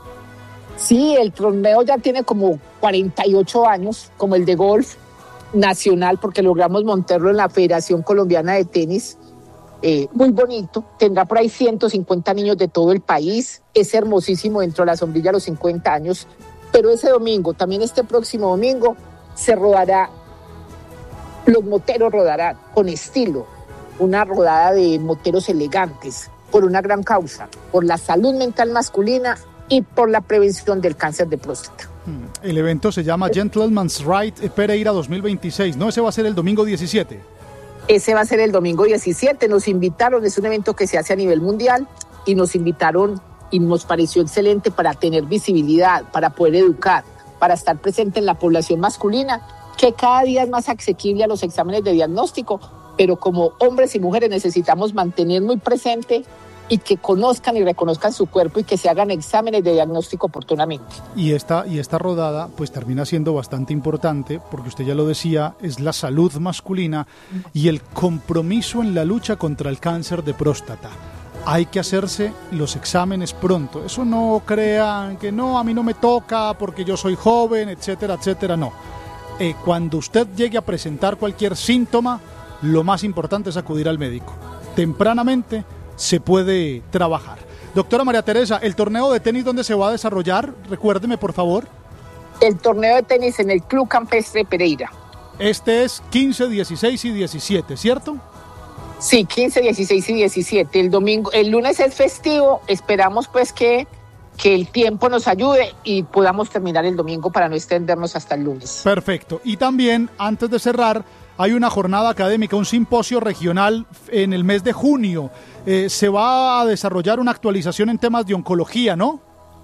Sí, el torneo ya tiene como 48 años, como el de golf nacional, porque logramos montarlo en la Federación Colombiana de Tenis. Muy bonito, tendrá por ahí 150 niños de todo el país, es hermosísimo dentro de la sombrilla a los 50 años, pero ese domingo, también este próximo domingo, se rodará, los moteros rodarán con estilo, una rodada de moteros elegantes, por una gran causa, por la salud mental masculina y por la prevención del cáncer de próstata. El evento se llama Gentleman's Ride Pereira 2026, ¿no? Ese va a ser el domingo 17. Ese va a ser el domingo 17. Nos invitaron, es un evento que se hace a nivel mundial y nos invitaron y nos pareció excelente para tener visibilidad, para poder educar, para estar presente en la población masculina, que cada día es más asequible a los exámenes de diagnóstico, pero como hombres y mujeres necesitamos mantener muy presente y que conozcan y reconozcan su cuerpo y que se hagan exámenes de diagnóstico oportunamente. Y esta rodada pues termina siendo bastante importante porque usted ya lo decía, es la salud masculina y el compromiso en la lucha contra el cáncer de próstata. Hay que hacerse los exámenes pronto. Eso no crean que no, a mí no me toca porque yo soy joven, etcétera, etcétera, no. Cuando usted llegue a presentar cualquier síntoma, lo más importante es acudir al médico. Tempranamente se puede trabajar. Doctora María Teresa, ¿el torneo de tenis dónde se va a desarrollar? Recuérdeme, por favor. El torneo de tenis en el Club Campestre Pereira. Este es 15, 16 y 17, ¿cierto? Sí, 15, 16 y 17. El lunes es festivo. Esperamos pues que el tiempo nos ayude y podamos terminar el domingo para no extendernos hasta el lunes. Perfecto. Y también, antes de cerrar, hay una jornada académica, un simposio regional en el mes de junio. Se va a desarrollar una actualización en temas de oncología, ¿no?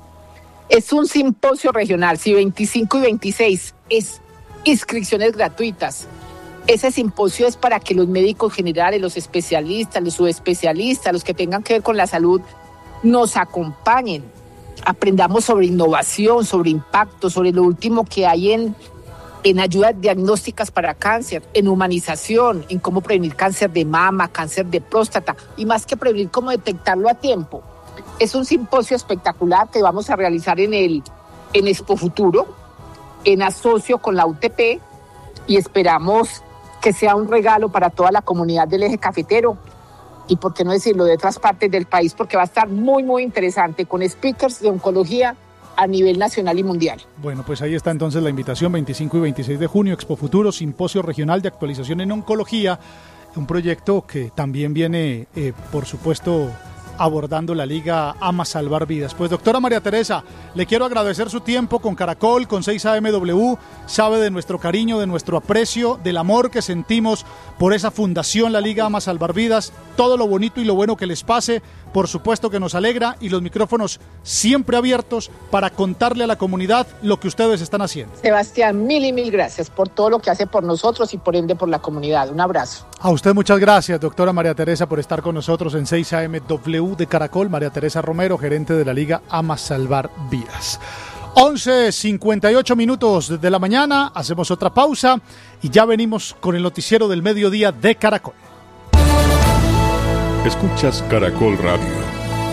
Es un simposio regional, sí, 25 y 26. Es inscripciones gratuitas. Ese simposio es para que los médicos generales, los especialistas, los subespecialistas, los que tengan que ver con la salud, nos acompañen. Aprendamos sobre innovación, sobre impacto, sobre lo último que hay en ayudas diagnósticas para cáncer, en humanización, en cómo prevenir cáncer de mama, cáncer de próstata y más que prevenir, cómo detectarlo a tiempo. Es un simposio espectacular que vamos a realizar en Expo Futuro, en asocio con la UTP y esperamos que sea un regalo para toda la comunidad del eje cafetero y por qué no decirlo de otras partes del país porque va a estar muy muy interesante con speakers de oncología a nivel nacional y mundial. Bueno, pues ahí está entonces la invitación, 25 y 26 de junio, Expo Futuro, Simposio Regional de Actualización en Oncología, un proyecto que también viene, por supuesto, abordando la Liga Ama Salvar Vidas. Pues doctora María Teresa, le quiero agradecer su tiempo con Caracol, con 6AMW, sabe de nuestro cariño, de nuestro aprecio, del amor que sentimos por esa fundación, la Liga Ama Salvar Vidas, todo lo bonito y lo bueno que les pase, por supuesto que nos alegra y los micrófonos siempre abiertos para contarle a la comunidad lo que ustedes están haciendo. Sebastián, mil y mil gracias por todo lo que hace por nosotros y por ende por la comunidad. Un abrazo. A usted muchas gracias, doctora María Teresa, por estar con nosotros en 6AMW de Caracol. María Teresa Romero, gerente de la Liga Ama Salvar Vidas. 11:58 minutos de la mañana, hacemos otra pausa y ya venimos con el noticiero del mediodía de Caracol. Escuchas Caracol Radio.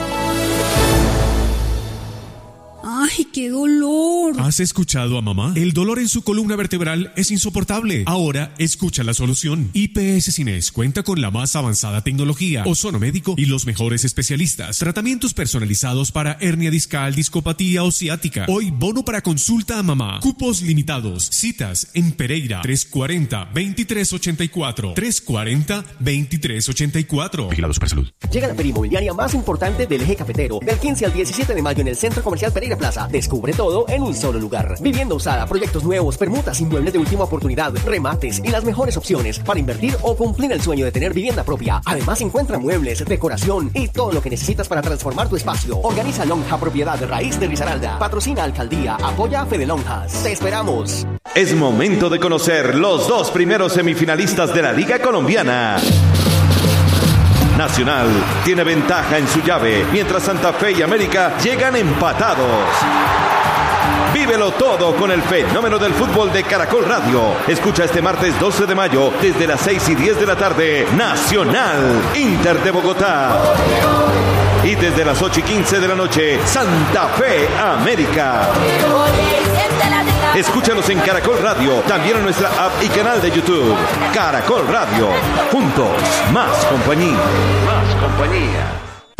¡Ay, qué dolor! ¿Has escuchado a mamá? El dolor en su columna vertebral es insoportable. Ahora escucha la solución. IPS Cines cuenta con la más avanzada tecnología, ozono médico y los mejores especialistas. Tratamientos personalizados para hernia discal, discopatía o ciática. Hoy bono para consulta a mamá. Cupos limitados. Citas en Pereira 340-2384. 340-2384. Vigilado Supersalud. Llega la feria inmobiliaria más importante del eje cafetero. Del 15 al 17 de mayo en el Centro Comercial Pereira Plaza. Descubre todo en un solo lugar. Vivienda usada, proyectos nuevos, permutas, inmuebles de última oportunidad, remates y las mejores opciones para invertir o cumplir el sueño de tener vivienda propia. Además encuentra muebles, decoración y todo lo que necesitas para transformar tu espacio. Organiza Lonja Propiedad de Raíz de Risaralda. Patrocina Alcaldía. Apoya a Fede Lonjas. Te esperamos. Es momento de conocer los dos primeros semifinalistas de la Liga Colombiana. Nacional tiene ventaja en su llave, mientras Santa Fe y América llegan empatados. Vívelo todo con el fenómeno del fútbol de Caracol Radio. Escucha este martes 12 de mayo desde las 6:10 de la tarde, Nacional, Inter de Bogotá. Y desde las 8:15 de la noche, Santa Fe, América. Escúchanos en Caracol Radio, también en nuestra app y canal de YouTube. Caracol Radio, juntos, más compañía. Más compañía.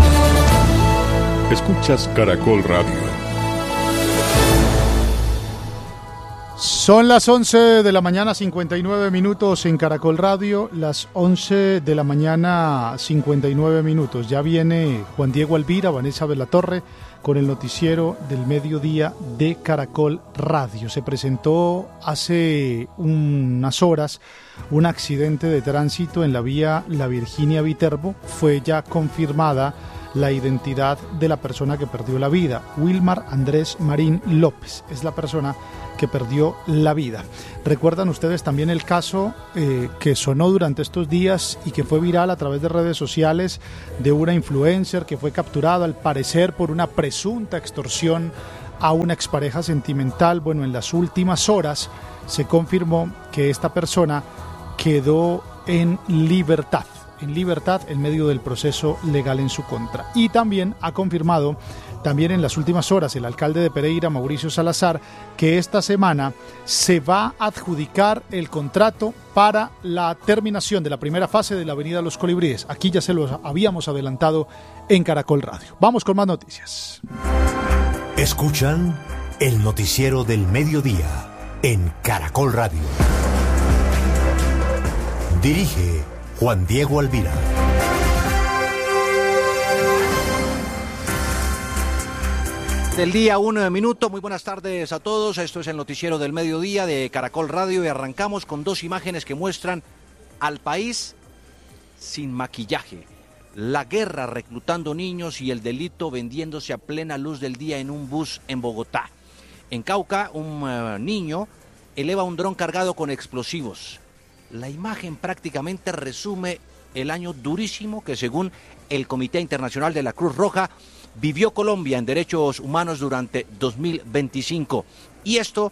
Escuchas Caracol Radio. Son las 11 de la mañana, 59 minutos en Caracol Radio, las 11 de la mañana, 59 minutos. Ya viene Juan Diego Alvira, Vanessa de la Torre, con el noticiero del mediodía de Caracol Radio. Se presentó hace unas horas un accidente de tránsito en la vía La Virginia-Viterbo. Fue ya confirmada la identidad de la persona que perdió la vida. Wilmar Andrés Marín López es la persona que perdió la vida. ¿Recuerdan ustedes también el caso que sonó durante estos días y que fue viral a través de redes sociales de una influencer que fue capturada al parecer por una presunta extorsión a una expareja sentimental? Bueno, en las últimas horas se confirmó que esta persona quedó en libertad en medio del proceso legal en su contra. Y también ha confirmado, también en las últimas horas, el alcalde de Pereira, Mauricio Salazar, que esta semana se va a adjudicar el contrato para la terminación de la primera fase de la avenida Los Colibríes. Aquí ya se los habíamos adelantado en Caracol Radio. Vamos con más noticias. Escuchan el noticiero del mediodía en Caracol Radio. Dirige Juan Diego Alvira. Del día 1 minuto, muy buenas tardes a todos. Esto es el noticiero del mediodía de Caracol Radio y arrancamos con dos imágenes que muestran al país sin maquillaje. La guerra reclutando niños y el delito vendiéndose a plena luz del día en un bus en Bogotá. En Cauca, un niño eleva un dron cargado con explosivos. La imagen prácticamente resume el año durísimo que, según el Comité Internacional de la Cruz Roja, vivió Colombia en derechos humanos durante 2025. Y esto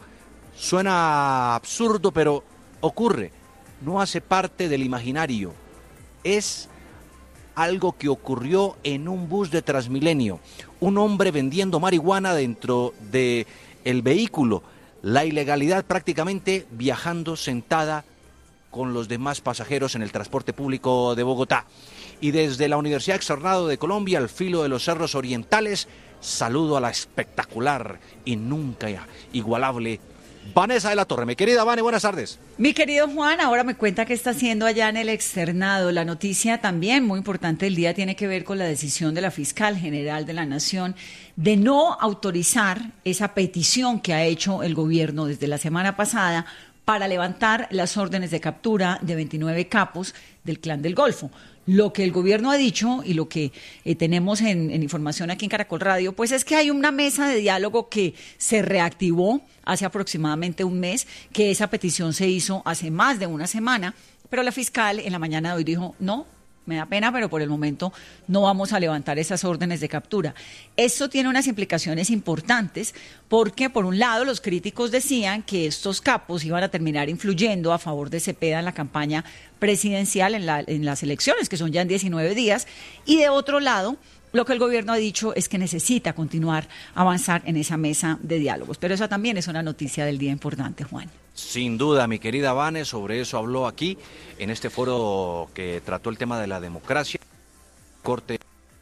suena absurdo, pero ocurre. No hace parte del imaginario. Es algo que ocurrió en un bus de Transmilenio. Un hombre vendiendo marihuana dentro del vehículo. La ilegalidad prácticamente viajando sentada con los demás pasajeros en el transporte público de Bogotá. Y desde la Universidad Externado de Colombia, al filo de los cerros orientales, saludo a la espectacular y nunca igualable Vanessa de la Torre. Mi querida Vane, buenas tardes. Mi querido Juan, ahora me cuenta qué está haciendo allá en el externado. La noticia también muy importante del día tiene que ver con la decisión de la Fiscal General de la Nación de no autorizar esa petición que ha hecho el gobierno desde la semana pasada para levantar las órdenes de captura de 29 capos del Clan del Golfo. Lo que el gobierno ha dicho y lo que tenemos en información aquí en Caracol Radio, pues es que hay una mesa de diálogo que se reactivó hace aproximadamente un mes, que esa petición se hizo hace más de una semana, pero la fiscal en la mañana de hoy dijo, no, me da pena, pero por el momento no vamos a levantar esas órdenes de captura. Esto tiene unas implicaciones importantes porque, por un lado, los críticos decían que estos capos iban a terminar influyendo a favor de Cepeda en la campaña presidencial en las elecciones, que son ya en 19 días, y de otro lado, lo que el gobierno ha dicho es que necesita continuar a avanzar en esa mesa de diálogos. Pero esa también es una noticia del día importante, Juan. Sin duda, mi querida Vane, sobre eso habló aquí, en este foro que trató el tema de la democracia. Corte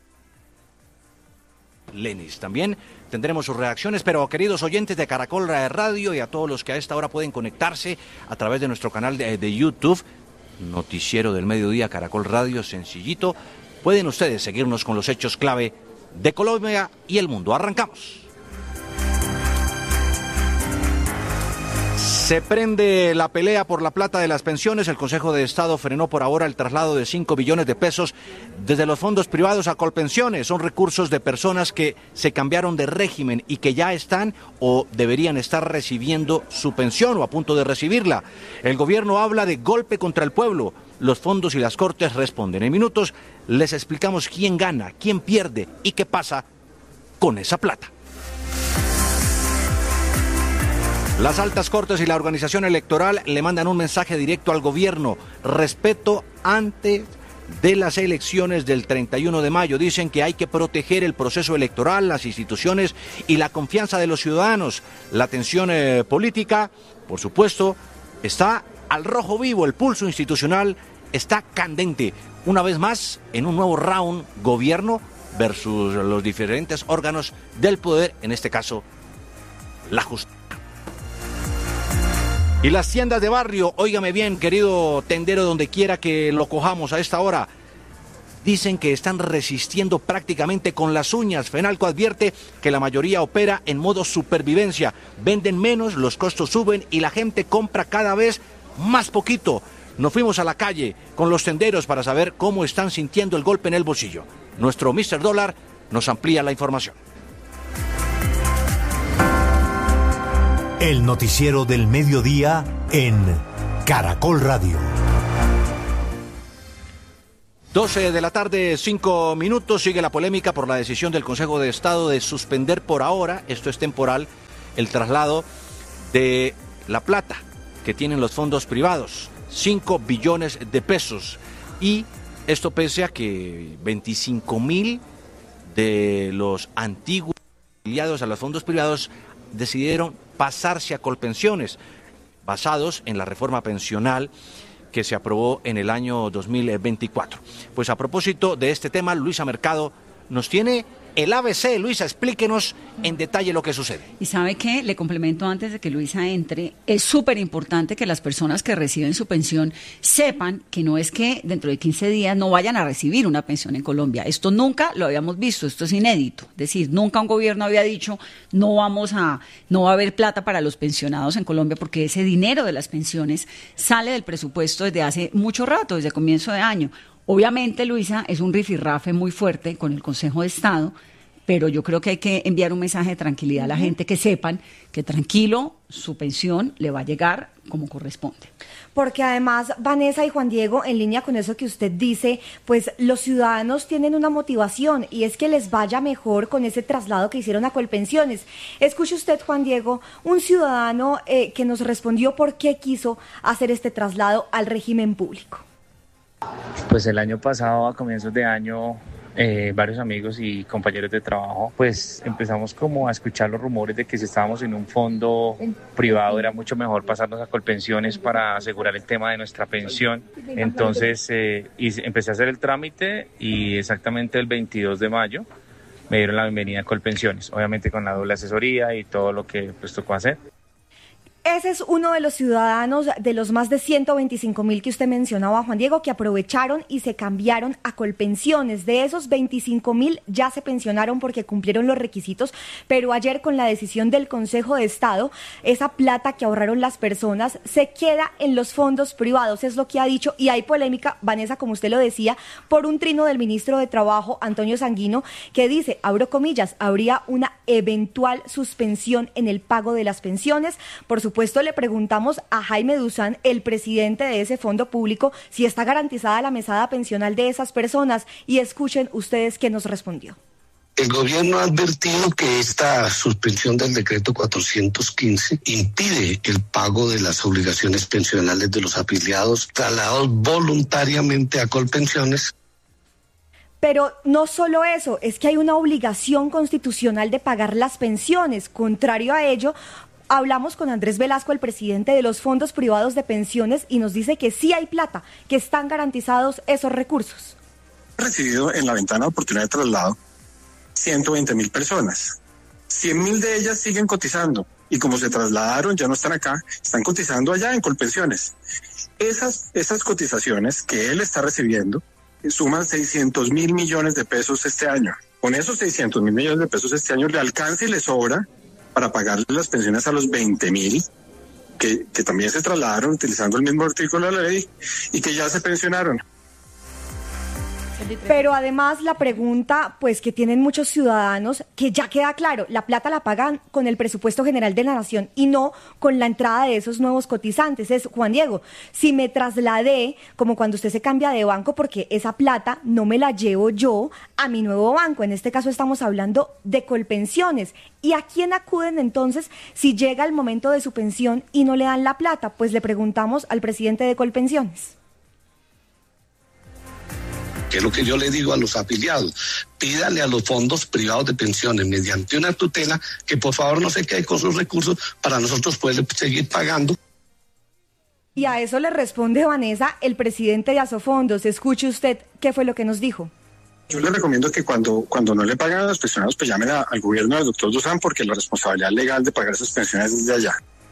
Lenis. También tendremos sus reacciones, pero queridos oyentes de Caracol Radio y a todos los que a esta hora pueden conectarse a través de nuestro canal de YouTube, Noticiero del Mediodía Caracol Radio, sencillito, pueden ustedes seguirnos con los hechos clave de Colombia y el mundo. Arrancamos. Se prende la pelea por la plata de las pensiones. El Consejo de Estado frenó por ahora el traslado de 5 billones de pesos desde los fondos privados a Colpensiones. Son recursos de personas que se cambiaron de régimen y que ya están o deberían estar recibiendo su pensión o a punto de recibirla. El gobierno habla de golpe contra el pueblo. Los fondos y las cortes responden. En minutos les explicamos quién gana, quién pierde y qué pasa con esa plata. Las altas cortes y la organización electoral le mandan un mensaje directo al gobierno. Respeto antes de las elecciones del 31 de mayo. Dicen que hay que proteger el proceso electoral, las instituciones y la confianza de los ciudadanos. La tensión política, por supuesto, está al rojo vivo. El pulso institucional está candente. Una vez más, en un nuevo round, gobierno versus los diferentes órganos del poder, en este caso, la justicia. Y las tiendas de barrio, óigame bien, querido tendero, donde quiera que lo cojamos a esta hora, dicen que están resistiendo prácticamente con las uñas. Fenalco advierte que la mayoría opera en modo supervivencia. Venden menos, los costos suben y la gente compra cada vez más poquito. Nos fuimos a la calle con los tenderos para saber cómo están sintiendo el golpe en el bolsillo. Nuestro Mr. Dólar nos amplía la información. El noticiero del mediodía en Caracol Radio. 12 de la tarde, 5 minutos. Sigue la polémica por la decisión del Consejo de Estado de suspender por ahora, esto es temporal, el traslado de la plata que tienen los fondos privados, 5 billones de pesos. Y esto pese a que 25.000 de los antiguos afiliados a los fondos privados decidieron pasarse a Colpensiones, basados en la reforma pensional que se aprobó en el año 2024. Pues a propósito de este tema, Luisa Mercado nos tiene el ABC. Luisa, explíquenos en detalle lo que sucede. Y sabe que, le complemento antes de que Luisa entre, es súper importante que las personas que reciben su pensión sepan que no es que dentro de 15 días no vayan a recibir una pensión en Colombia. Esto nunca lo habíamos visto, esto es inédito. Es decir, nunca un gobierno había dicho no va a haber plata para los pensionados en Colombia, porque ese dinero de las pensiones sale del presupuesto desde hace mucho rato, desde comienzo de año. Obviamente, Luisa, es un rifirrafe muy fuerte con el Consejo de Estado, pero yo creo que hay que enviar un mensaje de tranquilidad a la gente, que sepan que tranquilo, su pensión le va a llegar como corresponde. Porque además, Vanessa y Juan Diego, en línea con eso que usted dice, pues los ciudadanos tienen una motivación y es que les vaya mejor con ese traslado que hicieron a Colpensiones. Escuche usted, Juan Diego, un ciudadano que nos respondió por qué quiso hacer este traslado al régimen público. Pues el año pasado, a comienzos de año, varios amigos y compañeros de trabajo, pues empezamos como a escuchar los rumores de que si estábamos en un fondo privado era mucho mejor pasarnos a Colpensiones para asegurar el tema de nuestra pensión. Entonces empecé a hacer el trámite y exactamente el 22 de mayo me dieron la bienvenida a Colpensiones, obviamente con la doble asesoría y todo lo que pues tocó hacer. Ese es uno de los ciudadanos de los más de 125.000 que usted mencionaba, Juan Diego, que aprovecharon y se cambiaron a Colpensiones. De esos 25.000 ya se pensionaron porque cumplieron los requisitos, pero ayer con la decisión del Consejo de Estado, esa plata que ahorraron las personas se queda en los fondos privados, es lo que ha dicho, y hay polémica, Vanessa, como usted lo decía, por un trino del ministro de Trabajo, Antonio Sanguino, que dice, abro comillas, habría una eventual suspensión en el pago de las pensiones. Por supuesto, le preguntamos a Jaime Duzán, el presidente de ese fondo público, si está garantizada la mesada pensional de esas personas, y escuchen ustedes qué nos respondió. El gobierno ha advertido que esta suspensión del decreto 415 impide el pago de las obligaciones pensionales de los afiliados trasladados voluntariamente a Colpensiones. Pero no solo eso, es que hay una obligación constitucional de pagar las pensiones. Contrario a ello, hablamos con Andrés Velasco, el presidente de los fondos privados de pensiones, y nos dice que sí hay plata, que están garantizados esos recursos. He recibido en la ventana de oportunidad de traslado 120.000 personas. 100.000 de ellas siguen cotizando y como se trasladaron, ya no están acá, están cotizando allá en Colpensiones. Esas cotizaciones que él está recibiendo suman 600.000 millones de pesos este año. Con esos 600.000 millones de pesos este año le alcanza y le sobra para pagarle las pensiones a los 20.000 que también se trasladaron utilizando el mismo artículo de la ley y que ya se pensionaron. Pero además la pregunta, pues que tienen muchos ciudadanos, que ya queda claro, la plata la pagan con el presupuesto general de la nación y no con la entrada de esos nuevos cotizantes. Es, Juan Diego, si me trasladé, como cuando usted se cambia de banco, porque esa plata no me la llevo yo a mi nuevo banco. En este caso estamos hablando de Colpensiones. ¿Y a quién acuden entonces si llega el momento de su pensión y no le dan la plata? Pues le preguntamos al presidente de Colpensiones. Que es lo que yo le digo a los afiliados, pídale a los fondos privados de pensiones mediante una tutela que por favor no se quede con sus recursos para nosotros poder seguir pagando. Y a eso le responde Vanessa, el presidente de Asofondos. Escuche usted qué fue lo que nos dijo. Yo le recomiendo que cuando no le pagan a los pensionados, pues llamen al gobierno del doctor Duzán, porque la responsabilidad legal de pagar esas pensiones es de allá.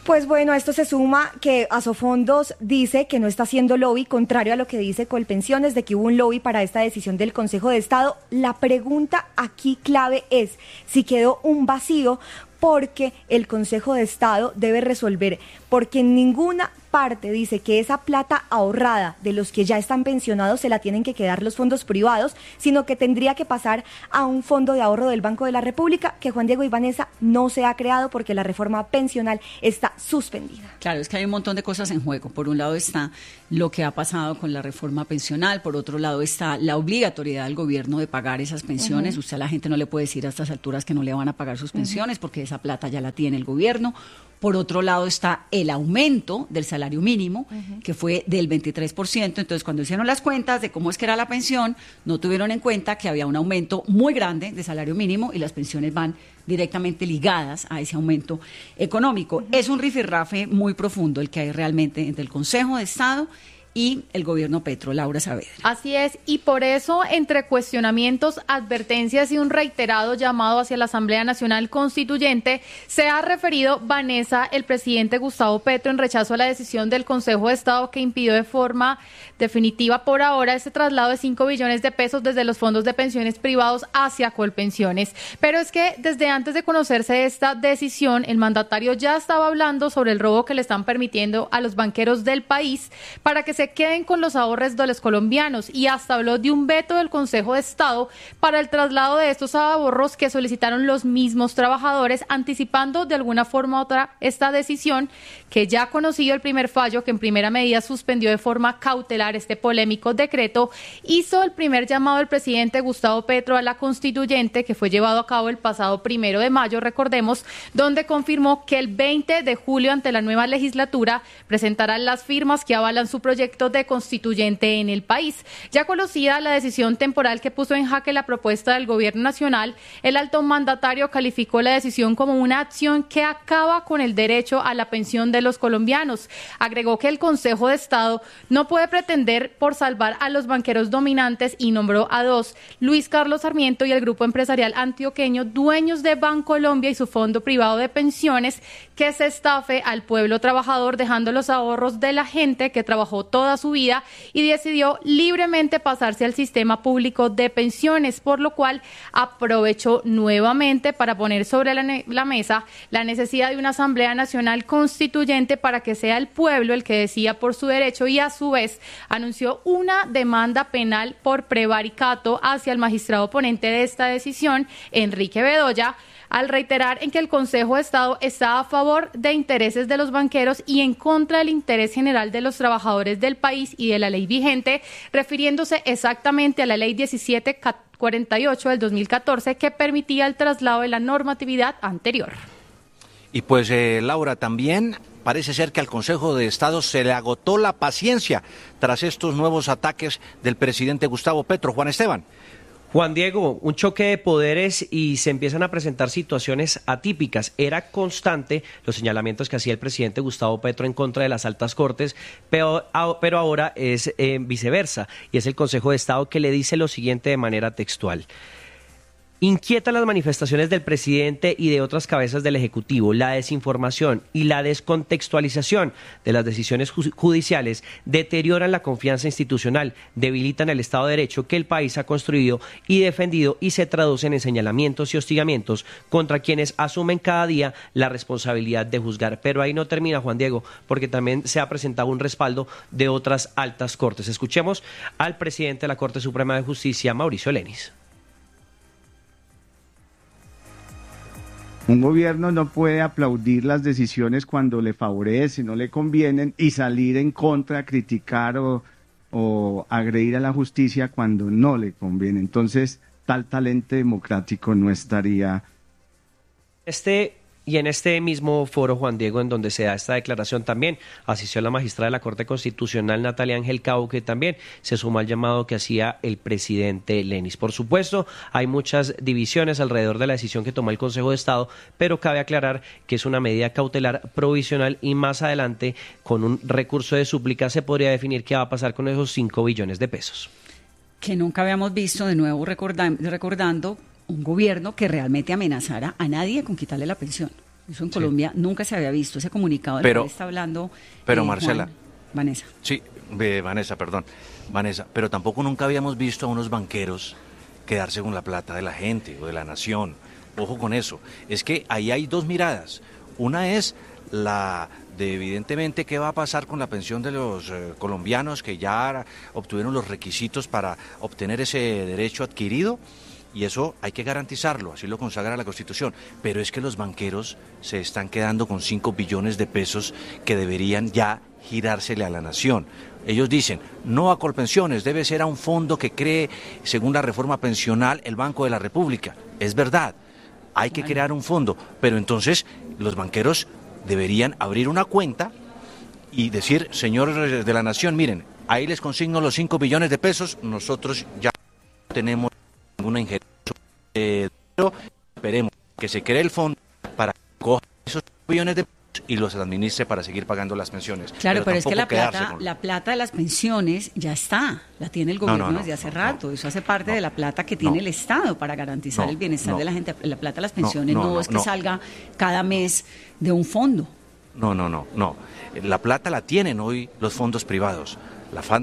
Pues bueno, esto se suma que Asofondos dice que no está haciendo lobby, contrario a lo que dice Colpensiones, de que hubo un lobby para esta decisión del Consejo de Estado. La pregunta aquí clave es si quedó un vacío, porque el Consejo de Estado debe resolver, porque en ninguna parte dice que esa plata ahorrada de los que ya están pensionados se la tienen que quedar los fondos privados, sino que tendría que pasar a un fondo de ahorro del Banco de la República, que Juan Diego y Vanessa no se ha creado porque la reforma pensional está suspendida. Claro, es que hay un montón de cosas en juego. Por un lado está lo que ha pasado con la reforma pensional, por otro lado está la obligatoriedad del gobierno de pagar esas pensiones. Usted a la gente no le puede decir a estas alturas que no le van a pagar sus pensiones porque esa plata ya la tiene el gobierno. Por otro lado está el aumento del salario mínimo, que fue del 23%. Entonces, cuando hicieron las cuentas de cómo es que era la pensión, no tuvieron en cuenta que había un aumento muy grande de salario mínimo y las pensiones van directamente ligadas a ese aumento económico. Es un rifirrafe muy profundo el que hay realmente entre el Consejo de Estado y el gobierno Petro. Laura Saavedra. Así es, y por eso, entre cuestionamientos, advertencias y un reiterado llamado hacia la Asamblea Nacional Constituyente, se ha referido Vanessa, el presidente Gustavo Petro, en rechazo a la decisión del Consejo de Estado que impidió de forma definitiva por ahora ese traslado de 5 billones de pesos desde los fondos de pensiones privados hacia Colpensiones. Pero es que desde antes de conocerse esta decisión, el mandatario ya estaba hablando sobre el robo que le están permitiendo a los banqueros del país para que se queden con los ahorros de los colombianos, y hasta habló de un veto del Consejo de Estado para el traslado de estos ahorros que solicitaron los mismos trabajadores, anticipando de alguna forma u otra esta decisión, que ya ha conocido el primer fallo que en primera medida suspendió de forma cautelar este polémico decreto. Hizo el primer llamado el presidente Gustavo Petro a la constituyente, que fue llevado a cabo el pasado 1 de mayo, recordemos, donde confirmó que el 20 de julio ante la nueva legislatura presentarán las firmas que avalan su proyecto de constituyente en el país. Ya conocida la decisión temporal que puso en jaque la propuesta del gobierno nacional, el alto mandatario calificó la decisión como una acción que acaba con el derecho a la pensión de los colombianos. Agregó que el Consejo de Estado no puede pretender por salvar a los banqueros dominantes y nombró a 2, Luis Carlos Sarmiento y el grupo empresarial antioqueño, dueños de Bancolombia y su fondo privado de pensiones, que se estafe al pueblo trabajador, dejando los ahorros de la gente que trabajó toda su vida y decidió libremente pasarse al sistema público de pensiones, por lo cual aprovechó nuevamente para poner sobre la mesa la necesidad de una Asamblea Nacional Constituyente para que sea el pueblo el que decida por su derecho, y a su vez anunció una demanda penal por prevaricato hacia el magistrado ponente de esta decisión, Enrique Bedoya, al reiterar en que el Consejo de Estado está a favor de intereses de los banqueros y en contra del interés general de los trabajadores del país y de la ley vigente, refiriéndose exactamente a la ley 1748 del 2014, que permitía el traslado de la normatividad anterior. Y pues, Laura, también parece ser que al Consejo de Estado se le agotó la paciencia tras estos nuevos ataques del presidente Gustavo Petro. Juan Esteban. Juan Diego, un choque de poderes y se empiezan a presentar situaciones atípicas. Era constante los señalamientos que hacía el presidente Gustavo Petro en contra de las altas cortes, pero ahora es viceversa, y es el Consejo de Estado que le dice lo siguiente de manera textual. Inquietan las manifestaciones del presidente y de otras cabezas del Ejecutivo. La desinformación y la descontextualización de las decisiones judiciales deterioran la confianza institucional, debilitan el Estado de Derecho que el país ha construido y defendido, y se traducen en señalamientos y hostigamientos contra quienes asumen cada día la responsabilidad de juzgar. Pero ahí no termina, Juan Diego, porque también se ha presentado un respaldo de otras altas cortes. Escuchemos al presidente de la Corte Suprema de Justicia, Mauricio Lenis. Un gobierno no puede aplaudir las decisiones cuando le favorecen, no le convienen, y salir en contra, criticar o agredir a la justicia cuando no le conviene. Entonces, tal talento democrático no estaría. Y en este mismo foro, Juan Diego, en donde se da esta declaración, también asistió la magistrada de la Corte Constitucional, Natalia Ángel Cabo, que también se sumó al llamado que hacía el presidente Lenis. Por supuesto, hay muchas divisiones alrededor de la decisión que tomó el Consejo de Estado, pero cabe aclarar que es una medida cautelar provisional, y más adelante, con un recurso de súplica, se podría definir qué va a pasar con esos 5 billones de pesos. Que nunca habíamos visto, de nuevo recordando, un gobierno que realmente amenazara a nadie con quitarle la pensión. Eso en Colombia nunca se había visto, ese comunicado del cual está hablando. Pero Marcela. Vanessa. Sí, Vanessa, pero tampoco nunca habíamos visto a unos banqueros quedarse con la plata de la gente o de la nación. Ojo con eso. Es que ahí hay dos miradas. Una es la de evidentemente qué va a pasar con la pensión de los colombianos que ya obtuvieron los requisitos para obtener ese derecho adquirido, y eso hay que garantizarlo, así lo consagra la Constitución. Pero es que los banqueros se están quedando con 5 billones de pesos que deberían ya girársele a la nación. Ellos dicen, no a Colpensiones, debe ser a un fondo que cree, según la reforma pensional, el Banco de la República. Es verdad, hay que crear un fondo, pero entonces los banqueros deberían abrir una cuenta y decir, señores de la nación, miren, ahí les consigno los 5 billones de pesos, nosotros ya no tenemos ninguna injerencia, pero esperemos que se cree el fondo para que coja esos 5 billones de pesos y los administre para seguir pagando las pensiones. Claro, pero es que la plata de las pensiones ya está, la tiene el gobierno desde hace rato, eso hace parte de la plata que tiene el Estado para garantizar el bienestar de la gente. La plata de las pensiones no es que salga cada mes de un fondo. No, la plata la tienen hoy los fondos privados.